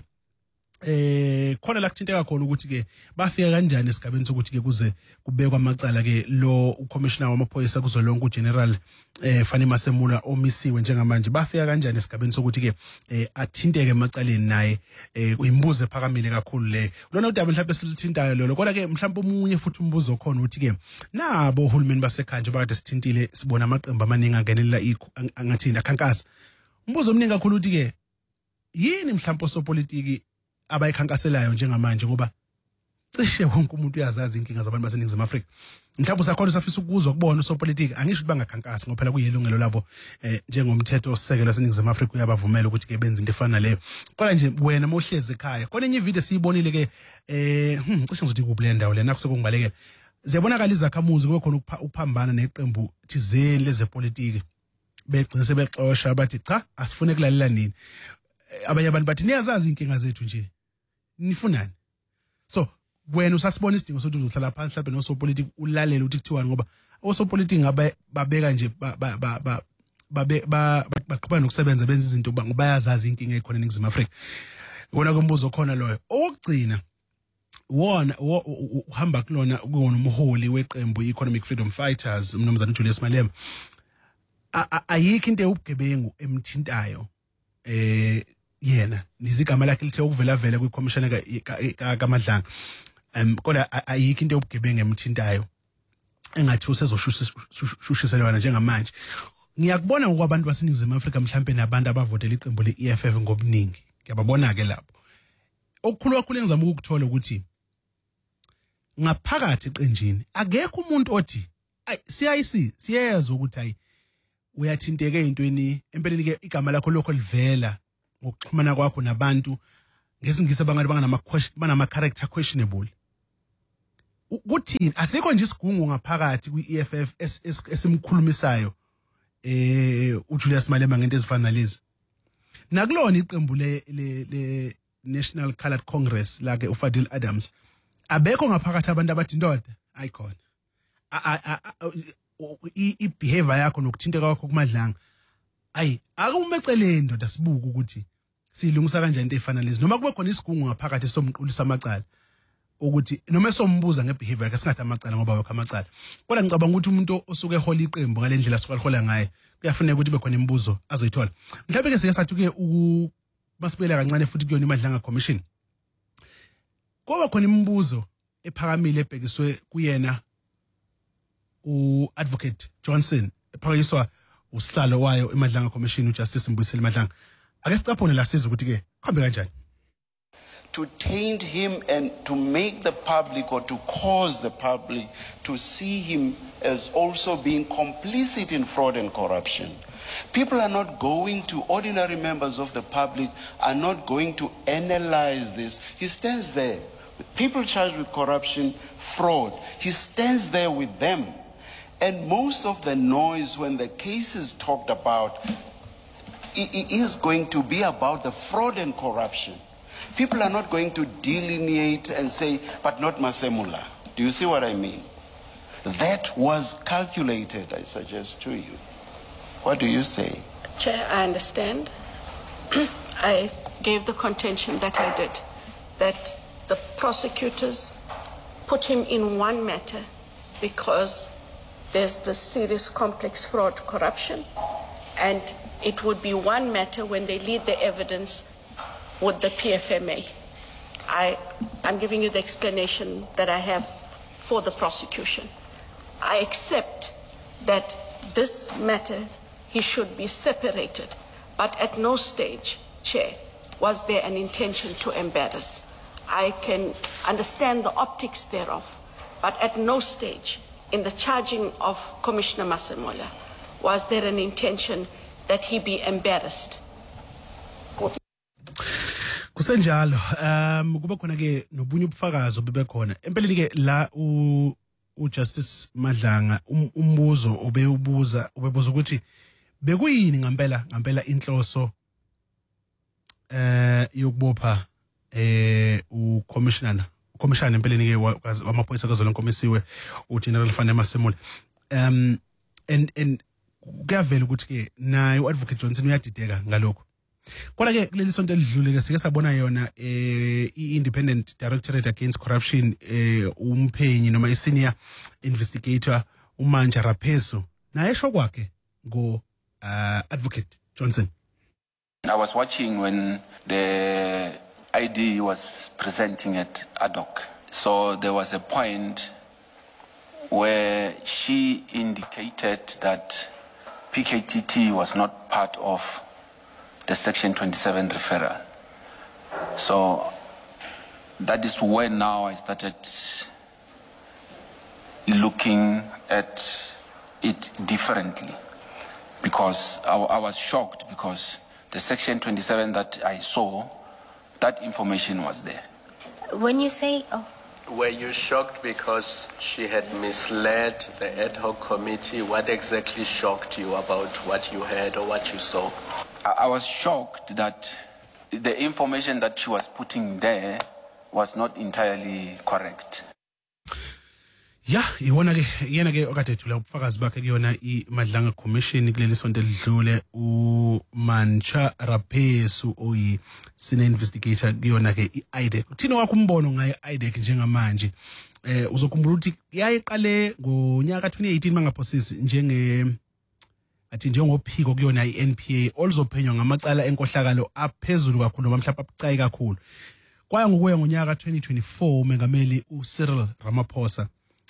eh khona la kuthinteka khona ukuthi ke bafika kanjani esigabeni sokuthi ke kuze kubekwa amacala ke lo ucommissioner wamaphoyisa kuzolonke ugeneral eh Fani Masemula omisiwe njengamanje bafika kanjani esigabeni sokuthi ke eh athinteke emacaleni naye eh uyimbuzo ephakamile kakhulu le lona udaba mhlawumbe silithintayo lolo kodwa ke mhlawumbe umunye futhi umbuzo okhona ukuthi ke nabo uhulumeni basekhanje bakade sithintile sibona amaqembu amaningi angenelela angathini akhankasa umbuzo omningi kakhulu ukuthi ke yini mhlawumbe osopolitiki abayikhankaselayo njengamanje ngoba cishe wonke umuntu uyazazi inkinga zabantu baseNingizimu Afrika mhlawumbe usakhona usafisa ukuzwa kubona usopolitiki angisho ukuthi bangakhankasi ngoba phela kuyilungelo labo eh njengomthetho osisekelo waseNingizimu Afrika uyabavumela ukuthi ke benze into efana leyo kodwa nje wena mohlezi ekhaya khona enye video siyibonile ke eh hm cishe ngizothi kubule ndawo lena kusekungibalekela ziyabonakala izakhamuzi kube khona ukuphambana neqembu thizeni lezepolitiki begcina sebexosha bathi cha asifune kulalela nini abanye abantu bathi niyazazi inkinga zethu nje nifunani so wena usasibona isidingo sokuthi uzohlala phansi mhlawumbe nosopolitiki ulalela ukuthi kuthiwa ngoba osopolitiki ngabe babeka nje ba ba babe baqhubana nokusebenza benza izinto ngoba bayazazi inkinga ekhona eNingizimu Afrika wona kombuzo khona loyo okugcina wona uhamba kulona kuwona umholi weqembu Economic Freedom Fighters umnumzana Julius Malema ayikho into ebugebengu emthintayo eh yena nizigama lakhe lithe ukuvela vela kwiCommissioner kaMadlanga em kodwa ayikho into yobugebengu emthintayo engathi usezoshushiselwana njengamanje. Ngiyakubona ukwabantu baseNingizimu Afrika mhlambe nabantu abavotela iqembu le-E F F ngobuningi. Ngiyababona ke lapho. Okukhulu kakhulu engizama ukuthola ukuthi ngaphakathi eqenjini akekho umuntu othi ay siyayisi siyezwa ukuthi ay uyathinteke ezintweni empeleni ke igama lakho lokho livela ngokuxhumana kwakho nabantu ngesingisi abangani banama banama character questionable. Kuthini asekho nje isigungu ngaphakathi kwi-E F F esimkhulumisayo eh uJulius Malema ngento ezifana nalezi. Nakulona iqembu le le National Coloured Congress la ke uFadil Adams abekho ngaphakathi abantu abathi ndoda ayikhona. I behavior yakho nokuthinteka kwakho kumadlanga ayi akumeceleni ndoda sibuka ukuthi silungisa kanjani into efana lezi noma kube khona isigungu ngaphakathi somqulisa amacala ukuthi noma sombuza ngebehavior yakhe singathi amacala ngoba wakho amacala kodwa ngicabanga ukuthi umuntu osuke ehola iqembu ngalendlela asuka lihola ngaye kuyafuneka ukuthi be khona imibuzo azoyithola mhlawumbe ke sike sathi ke masibela kancane futhi kuyona imadlanga commission kuba khona imibuzo ephakamile ebhekiswe kuyena u-Advocate Johnson ephakanyiswa usihlalo wayo emadlanga commission uJustice Mbuyiseli Madlanga ake sicaphone la sizwe ukuthi ke khambe kanjani to taint him and to make the public or to cause the public to see him as also being complicit in fraud and corruption. People are not going to, ordinary members of the public are not going to analyze this. He stands there with people charged with corruption, fraud. He stands there with them. And most of the noise when the case is talked about it is going to be about the fraud and corruption. People are not going to delineate and say, but not Masemula. Do you see what I mean? That was calculated, I suggest to you. What do you say? Chair, I understand. I gave the contention that I did, that the prosecutors put him in one matter because there's the serious complex fraud corruption, and it would be one matter when they lead the evidence with the P F M A. I, I'm giving you the explanation that I have for the prosecution. I accept that this matter, he should be separated, but at no stage, Chair, was there an intention to embarrass. I can understand the optics thereof, but at no stage in the charging of Commissioner Masemola was there an intention that he be embarrassed. Kusenjalo um kuba khona ke nobunye ubufakazi obube khona empeleni ke la u uJustice Madlanga umbuzo obewubuza ubebuza ukuthi bekuyini ngempela ngempela inhloso eh yokubopha eh uCommissioner uCommissioner empeleni ke wamaphoyisa kazolonkomisiwe uGeneral Fanele Masemola um and and kuyavela ukuthi ke naye uAdvocate Johnson uyadideka ngalokho. Kodwa ke kuleli sonto elidlule ke sike sabona yona eh i-Independent Directorate Against Corruption eh umphenyi noma i-senior investigator uManja Rapeso naye esho kwakhe ngo uh, Advocate Johnson. I was watching when the I D was presenting it ad hoc. So there was a point where she indicated that P K T T was not part of the Section twenty-seven referral. So that is when now I started looking at it differently, because I, I was shocked because the Section twenty-seven that I saw, that information was there. When you say, oh. Were you shocked because she had misled the ad hoc committee? What exactly shocked you about what you heard or what you saw? I, I was shocked that the information that she was putting there was not entirely correct. Yeah, iwona ke yena ke okade ethula ubufakazi bakhe kuyona iMadlanga Commission kuleli sonto elidlule uManja Rapeso oyi senior investigator kuyona ke iI D E C. Uthina wakho umbono ngaye iI D E C njengamanje eh uzokhumbula ukuthi yayiqale ngonyaka twenty eighteen mangaphosisi njenge athi njengophiko kuyona iN P A oluzophenywa ngamacala enkohlakalo aphezulu kakhulu noma mhlawumbe abucayi kakhulu. Kwaya ngokuya ngonyaka twenty twenty-four umengameli uCyril Ramaphosa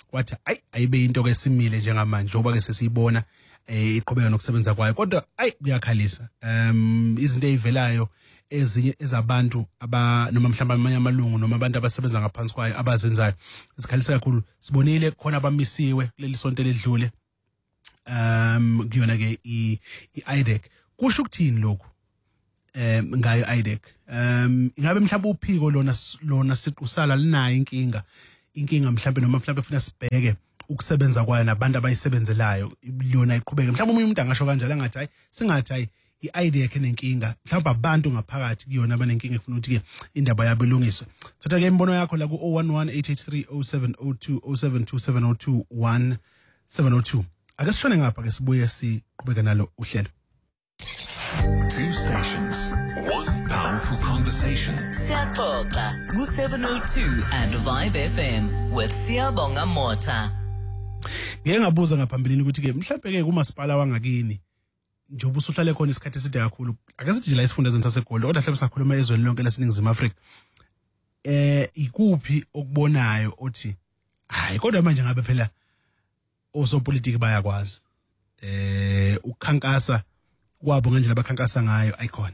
kwathi ayi ayibe into ke simile njengamanje njengoba ke sesiyibona eh iqhubeka nokusebenza kwayo kodwa ayi kuyakhalisa um izinto ezivelayo ezinye ezabantu aba noma mhlawumbe amanye amalungu noma abantu abasebenza ngaphansi kwayo abazenzayo sikhalisa kakhulu sibonile khona abamisiwe kuleli sonto ledlule um kuyona ke i-I D E C kusho ukuthini lokho um ngayo I D E C um ingabe mhlawumbe uphiko lona lona siqusala linayo inkinga inkinga mhlawumbe noma mhlawumbe ufuna sibheke ukusebenza kwayo nabantu abayisebenzelayo yona iqhubeke mhlawumbe umuntu angasho kanjalo ngathi hayi singathi hayi i-I D E C enenkinga mhlawumbe abantu ngaphakathi kuyona abanenkinga efuna ukuthi ke indaba yabo ilungiswe thatha ke imbono yakho la ku zero one one eight eight three zero seven zero two zero seven two seven zero two one seven zero two ake sishone ngapha ke sibuye siqhubeke nalo uhlelo. Two stations, one powerful conversation. Siyaxoxa ku seven oh two and Vibe F M with Siyabonga Mota. Ngeke ngabuza ngaphambilini ukuthi ke mhlawumbe ke kumasipala wangakini njengoba usuhlale khona isikhathi eside kakhulu ake sithi la isifundazweni saseGoli kodwa mhlawumbe sakhuluma ezweni lonke laseNingizimu Afrika eh ikuphi okubonayo othi hayi kodwa manje ngabe phela osopolitiki bayakwazi eh ukhankasa kwabo ngendlela abakhankasa ngayo ayikhona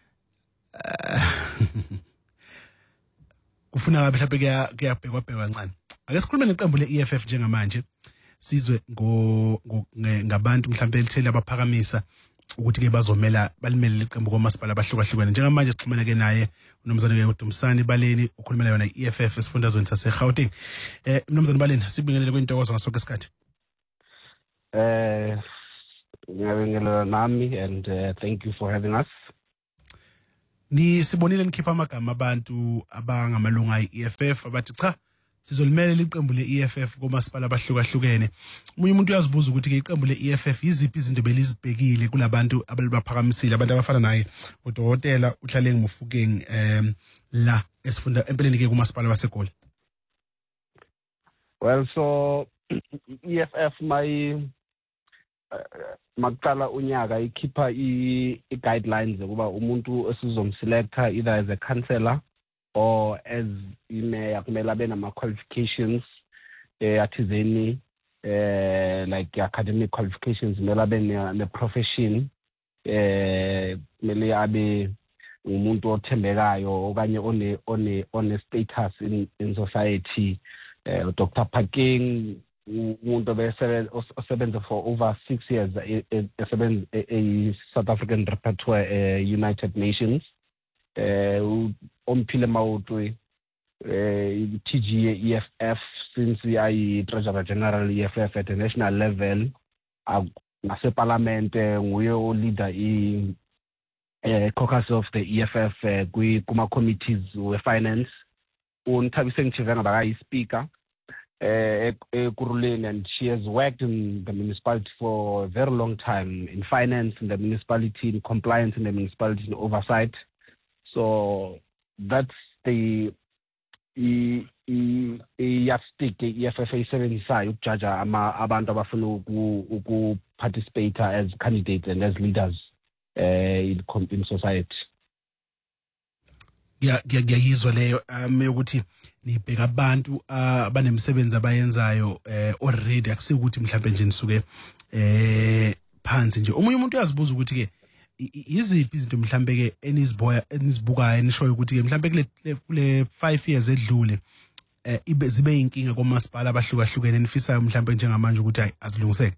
kufuna ngabe mhlawumbe kuyabhekwa bhekwa kancane ake sikhulume neqembu le-E F F njengamanje sizwe ngo ngabantu mhlawumbe elithele abaphakamisa ukuthi ke bazomela balimele liqembu kwamasipala abahlukahlukene njengamanje sixhumene ke naye unomzane ke uDumsani Baleni ukhulumela yona i-E F F esifundazweni saseGauteng eh unomzane Baleni sibingelele kwintokozo ngasonke isikhathi eh ngiyabingelela nami and uh, thank you for having us. Ni sibonile nikhipha amagama abantu abangamalunga e-E F F abathi cha sizolimela iqembu le-E F F komasipala abahlukahlukene. Umunye umuntu uyazibuza ukuthi ke iqembu le-E F F yiziphi izinto belizibhekile kulabantu abalibaphakamisile abantu abafana naye uDokotela uHlaleng Mofokeng em la esifunda empeleni ke kumasipala waseGoli. Well, so E F F my makqala unyaka ikhipha i-guidelines ukuba umuntu esizomselecta either as a councillor or as imayor kumele abe nama-qualifications eh athizeni eh like academic qualifications kumele abe ne-profession eh kumele abe umuntu othembekayo okanye one one one status in in society eh Doctor Phakeng umuntu osebenza for over six years esebenza e South African Rapporteur United Nations eh Omphile Maotwe eh T G A E F F since I Treasurer General E F F at the national level nase parliament nguye o leader i eh caucus of the E F F kwi kuma committees we finance uNthabise Ngithivanga bakayi speaker uh, Kuruleni, and she has worked in the municipality for a very long time in finance in the municipality, in compliance in the municipality, in oversight. So that's the i i yardstick E F F isebenzisayo ukujaja ama abantu abafuna uku participate as candidates and as leaders uh, in in society. Ya ngiyayizwa leyo um ukuthi nibheka abantu abanemisebenzi abayenzayo eh already akusiyo ukuthi mhlawumbe nje nisuke eh phansi nje. Umunye umuntu uyazibuza ukuthi ke iziphi izinto mhlawumbe ke eniziboya enizibukayo enishoyo ukuthi ke mhlawumbe kule kule five years edlule eh ibe zibe inkinga komasipala abahlukahlukene enifisayo mhlawumbe njengamanje ukuthi hayi azilungiseke.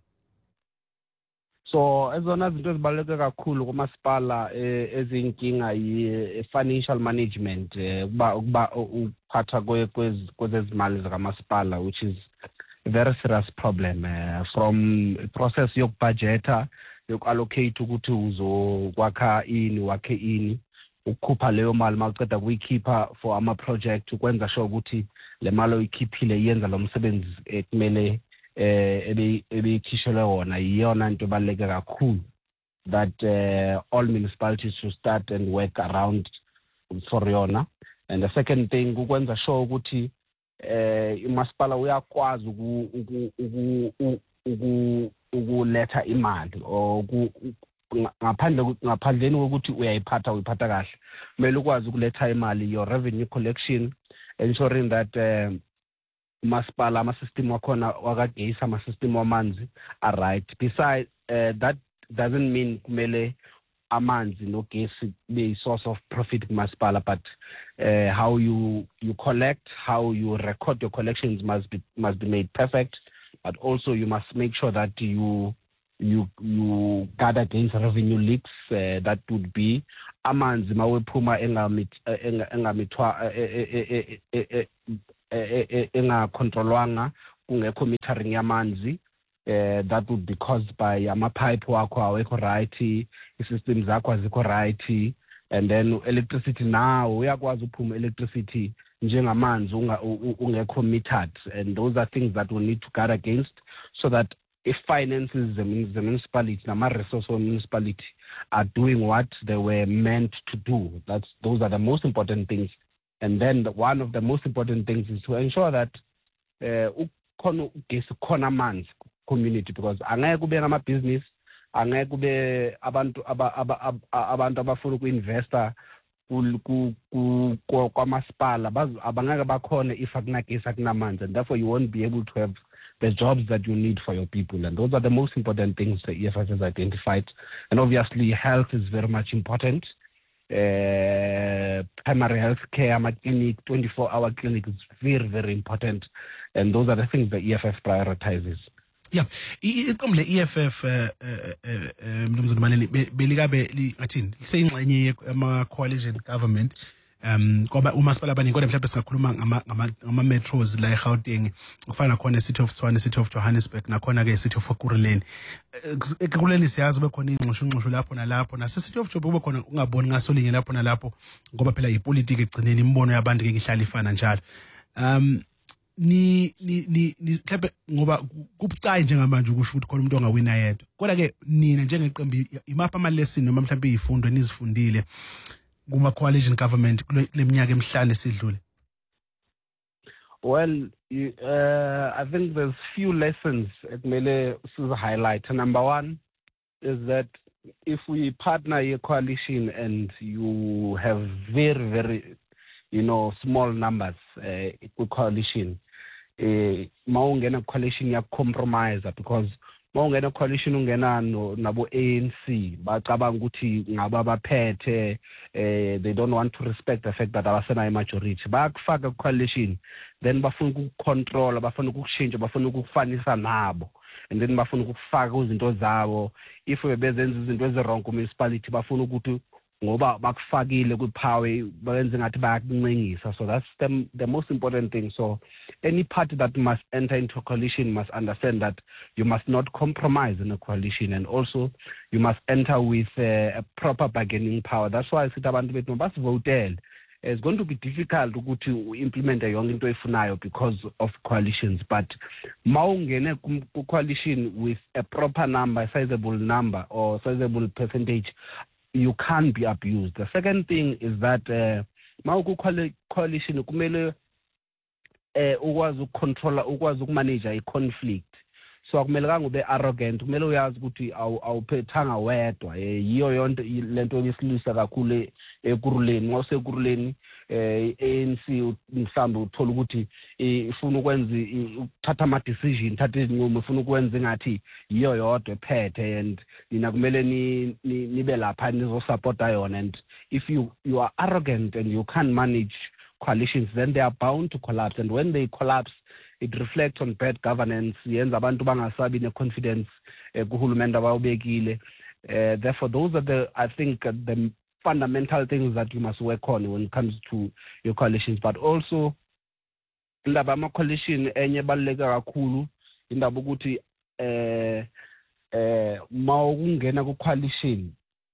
So ezona izinto ezibaluleke kakhulu kumasipala ezinkinga i-financial management kuba ukuba uphatha kwezezimali zikamasipala, which is a very serious problem uh, from process yokubudgeta yokuallocate ukuthi uzokwakha ini wakhe ini ukukhupha leyo mali mawuceda kuyikhipha for ama project ukwenza sure ukuthi le mali oyikhiphile yenza lo msebenzi ekumele eh ebe ebekhishele wona iyona into ebaluleke kakhulu that uh, all municipalities should start and work around for yona. And the second thing ukwenza sure ukuthi eh umasipala uyakwazi uku uku ukuletha imali or ngaphandle ngaphandleni ukuthi uyayiphatha uyiphatha kahle kumele ukwazi ukuletha imali, your revenue collection, ensuring that uh, umasipala ama-system wakhona wakagesi ama-system wamanzi are right. Besides, uh, that doesn't mean kumele amanzi nogesi be a source of profit kumasipala, but uh, how you you collect, how you record your collections must be must be made perfect. But also you must make sure that you you you guard against revenue leaks. Uh, that would be amanzi mawephuma engamit engamitwa engacontrolwanga kungekho metering yamanzi. Uh, that would be caused by amapipe wakho awekho right, i-systems zakho azikho right, and then electricity now uyakwazi uphuma electricity njengamanzi ungekho metered, and those are things that we need to guard against, so that if finances the, the municipality, nama resource of municipality are doing what they were meant to do. That's those are the most important things. And then the, one of the most important things is to ensure that ukhona ugesi khona amanzi community, because angeke kube ngama business, angeke kube abantu abantu abafuna uku-investa kwamasipala abangeke bakhona if akunagesi akunamanzi, and therefore you won't be able to have the jobs that you need for your people. And those are the most important things the E F F has identified. And obviously health is very much important. Uh, primary health care, my clinic, twenty-four hour clinic is very, very important. And those are the things the E F F prioritizes. Yeah, iqembu le-E F F mnumzane Maleni belikabe ngathini liseyingxenye ama-coalition government, um ngoba umasipala abaningi kodwa mhlawumbe singakhuluma ngama-metros la eGauteng, kufana khona i-City of Tshwane, City of Johannesburg, nakhona-ke i-City of Ekurhuleni. Ekurhuleni siyazi ube khona ingxushungxushu lapho nalapho, nase-City of Joburg ube khona ungaboni ngasolinye lapho nalapho, ngoba phela yipolitiki ekugcineni, imibono yabantu-ke ihlala ifana njalo. um ni ni ni mhlawumbe ngoba kubucayi njengamanje ukusho ukuthi khona umuntu ongawina yedwa, kodwa ke nina njengeqembu imaphi ama-lesson noma mhlawumbe izifundo enizifundile kuma coalition government kule minyaka emihlanu esidlule? Well, uh, I think there's few lessons ekumele size highlight. Number one is that if we partner a coalition and you have very very you know small numbers uh, with coalition, uh, maungena coalition ya compromise, because maungena coalition ungena no nabo A N C bacabanga ukuthi ngaba baphethe, they don't want to respect the fact that abasena majority, bakufaka coalition then bafuna ukucontrol, bafuna ukuchange, bafuna ukufanisa nabo, and then bafuna ukufaka izinto zabo. If bebenza izinto ezirong ku municipality bafuna ukuthi ngoba bakufakile kwipower benze ngathi bayakuncengisa. So that's the, the most important thing. So any party that must enter into a coalition must understand that you must not compromise in a coalition, and also you must enter with uh, a proper bargaining power. That's why I said abantu bethu basivotele. It's going to be difficult to implement a young into efunayo because of coalitions, but maungene coalition with a proper number, a sizable number or sizable percentage, you can't be abused. The second thing is that uh, mauku coalition kumele ukwazi ukucontrola, ukwazi ukumanage a conflict. So akumelanga ube arrogant, kumele uyazi ukuthi awuphethanga wedwa. Yiyo yonke lento yesilisa kakhulu ekuruleni. Ngosekuruleni eh A N C mhlambe uthola ukuthi ifuna ukwenza ukuthatha ama decision, thatha izinqumo, ifuna ukwenza ngathi yiyo yodwa ephethe, and nina kumele ni nibe lapha nizo support yona. And if you you are arrogant and you can't manage coalitions, then they are bound to collapse, and when they collapse it reflects on bad governance, yenza abantu bangasabi ne confidence kuhulumende abawubekile. Therefore those are the, I think, uh, the fundamental things that you must work on when it comes to your coalitions. But also indaba ama coalition enye baleka kakhulu indaba ukuthi eh eh mawungena ku coalition,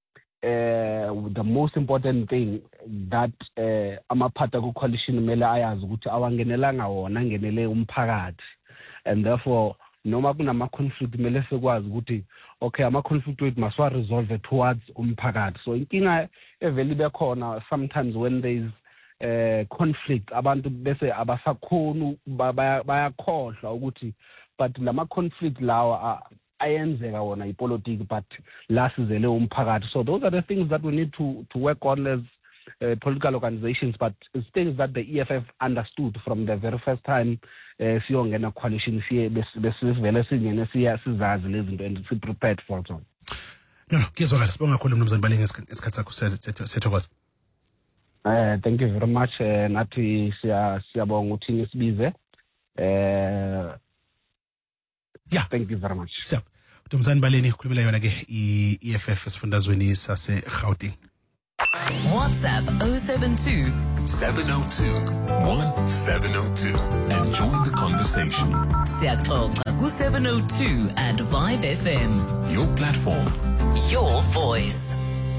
Uh, the most important thing that uh, amaphatha ku coalition mele ayazi ukuthi awangenelanga wona, angenele umphakathi, and therefore noma kunama conflict mele sekwazi ukuthi okay ama conflict wethu must resolve towards umphakathi. So inkinga evele bekhona sometimes when there is uh, conflict, abantu bese abasakhona bayakhohlwa ukuthi but lama conflict lawa uh, ayenzeka wona ipolitiki but la sizele umphakathi. So those are the things that we need to to work on as uh, political organizations, but it's things that the E F F understood from the very first time siyongena coalition siye besivele singene siya sizazi lezi zinto and si prepared for zona. No, kuzwakala sibonga kakhulu mnumzane Balenge esikhathi sakho sethokoza. Eh thank you very much nathi siya siyabonga ukuthi nisibize. Eh yeah, thank you very much. Siyabonga. Mnumzane Balenge ukhulumela yona ke i-E F F esifundazweni sase Gauteng. WhatsApp oh seven two, seven oh two, one seven oh two and join the conversation. Siyaxoxa ku seven oh two and Vibe F M. Your platform, your voice.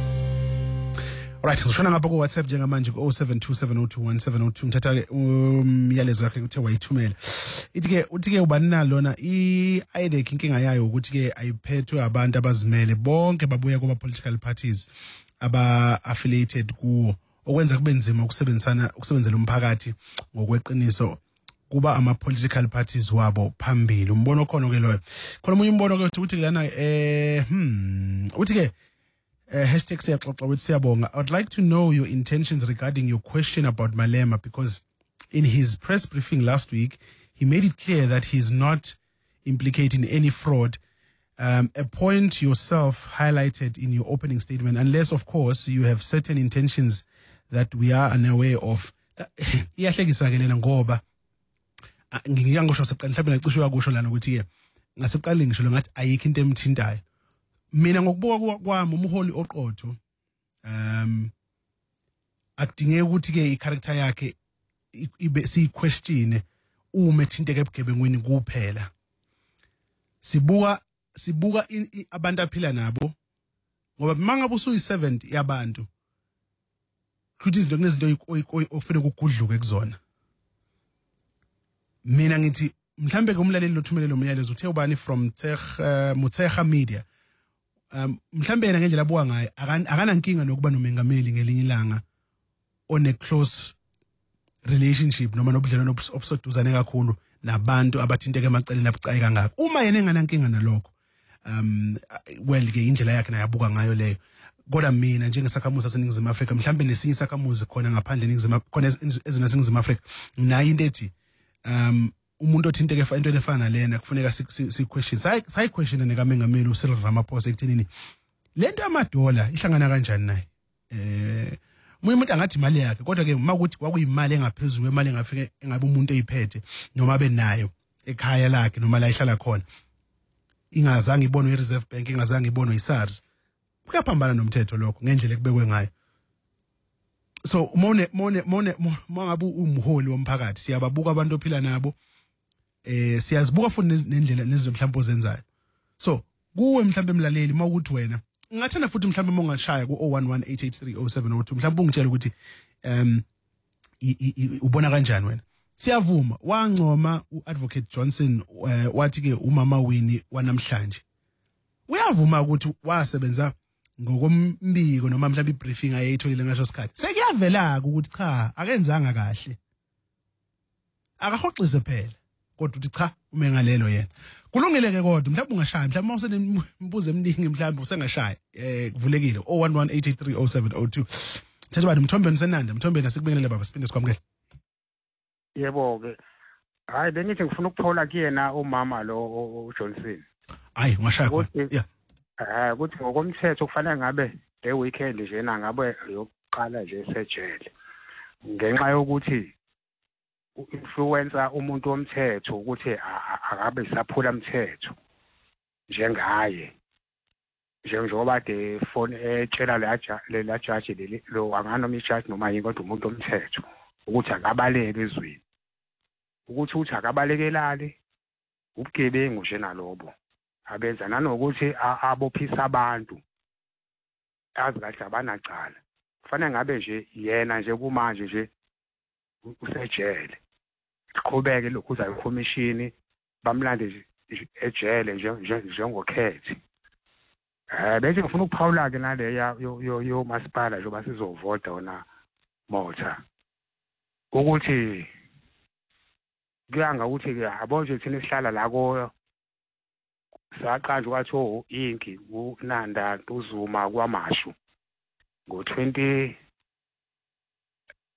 Alright, ngishona ngapha ku WhatsApp njengamanje ku oh seven two, seven oh two, one seven oh two ngithatha ke umyalezo wakhe uthe wayithumela. Ithi ke uthi ke ubani nalona i-I D E C inkinga yayo ukuthi ke ayiphethwe abantu abazimele bonke babuya kuba political parties aba affiliated kuwo okwenza kube nzima ukusebenzisana ukusebenzela umphakathi ngokweqiniso kuba ama political parties wabo phambili. Umbono khona ke loyo. Khona umunye umbono ke uthi lana eh hmm uthi ke Uh, hashtag siyaxoxa with Siyabonga. I would like to know your intentions regarding your question about Malema, because in his press briefing last week, he made it clear that he is not implicating any fraud, um, a point yourself highlighted in your opening statement, unless, of course, you have certain intentions that we are unaware of. Iyahlekisa ke lena ngoba ngiyangosho seqala mhlawumbe nacishe yakusho lana ukuthi ke ngaseqaleni ngisho ngathi ayikho into emthintayo. Mina ngokubuka kwami umholi oqotho um akudingeki ukuthi ke i-character yakhe ibe siyiquestion uma ethinteke ebugebengweni kuphela. Sibuka sibuka abantu aphila nabo ngoba mangabe usuyi-servant yabantu kuthi izinto kunezinto okufanele ukugudluke kuzona. Mina ngithi mhlambe ke umlaleli lothumelelo umyalezo uthe ubani from Mutsecha Media. Um mhlambe yena ngendlela abuka ngayo akana nkinga nokuba nomengameli ngelinye ilanga on a close relationship noma nobudlelwano obusoduzane kakhulu nabantu abathinteke emaceleni abucayi kangaka. Uma yena engana nkinga nalokho um well ke indlela yakhe nayabuka ngayo leyo. Kodwa mina njengesakhamuzi saseNingizimu Afrika mhlambe nesinye isakhamuzi khona ngaphandle eNingizimu khona ezona eNingizimu Afrika nayo into ethi um umuntu othinteke into efana lena kufuneka si question sayi question nekamengameli uCyril Ramaphosa ekuthenini lento yamadola ihlangana kanjani naye. Eh umunye umuntu angathi imali yakhe kodwa ke makuthi kwakuyimali engaphezulu imali engafike engabe umuntu eyiphethe noma abe nayo ekhaya lakhe noma la ihlala khona ingazange ibonwe iReserve Bank ingazange ibonwe iSARS kuyaphambana nomthetho lokho ngendlela ekubekwe ngayo. So mone mone mone mangabe umholi womphakathi siyababuka abantu ophila nabo eh siyazibuka futhi nendlela nezinto mhlawumbe ozenzayo. So kuwe mhlawumbe emlaleli mawukuthi wena ngathanda futhi mhlawumbe mongashaya ku oh one one, eight eight three, oh seven oh two mhlawumbe ungitshela ukuthi um ubona kanjani wena. Siyavuma wancoma uAdvocate Johnson wathi ke umama Winnie wanamhlanje uyavuma ukuthi wasebenza ngokombiko noma mhlawumbe ibriefing ayeyitholile ngasho sikhathi sekuyavela ukuthi cha akenzanga kahle akahoxise phela kodwa uthi cha ume ngalelo yena kulungile ke kodwa mhlawumbe ungashaya mhlawumbe usenembuzo eminingi mhlawumbe usengashaya eh kuvulekile oh one one, eight eight three, oh seven oh two. Thatha bani Mthombeni Senanda Mthombeni asikubingelele baba siphinde sikwamukele. Yebo ke hayi bengithi ngifuna ukuphola kuyena umama lo uJohnson. Hayi ungashaya khona yeah eh ukuthi ngokomthetho kufanele ngabe le weekend nje na ngabe yokuqala nje esejele ngenxa yokuthi influencer umuntu womthetho ukuthi akabe saphula umthetho njengaye njengoba de phone etshela le la judge leli lo anganoma ijudge noma yini kodwa umuntu womthetho ukuthi akabaleke ezweni ukuthi uthi akabalekelali ubugebengu nje nalobo abenza nanokuthi abophisa abantu azi kahle abanacala kufanele ngabe nje yena nje kumanje nje usejele siqhubeke lokhu uza iCommission bamlande ejele nje njengokhethi eh bese ngifuna ukuphawula ke nale yo yo masipala njengoba sizovota ona motha ukuthi kuyanga ukuthi ke yabo nje thina sihlala la koyo saqanja kwathi oh inki uNanda uZuma kwaMashu ngo twenty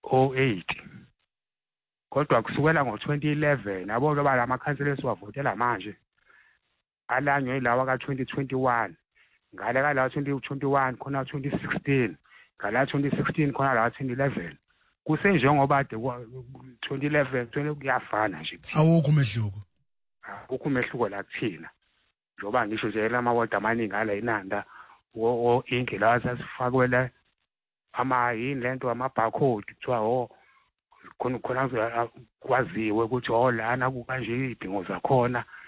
oh eight kodwa kusukela ngo twenty eleven yabo loba la makhansela esiwavotela manje alanywe lawa ka twenty twenty-one ngale ka la twenty twenty-one khona twenty sixteen ngala twenty sixteen khona la twenty eleven kusenjengoba de twenty eleven twenty kuyafana nje awukho umehluko awukho umehluko la kuthina njoba ngisho nje la mawodi amaningi ala inanda o inki la sasifakwela ama yini lento ama barcode kuthiwa oh khona khona kwaziwe ukuthi oh lana kukanje idingo zakhona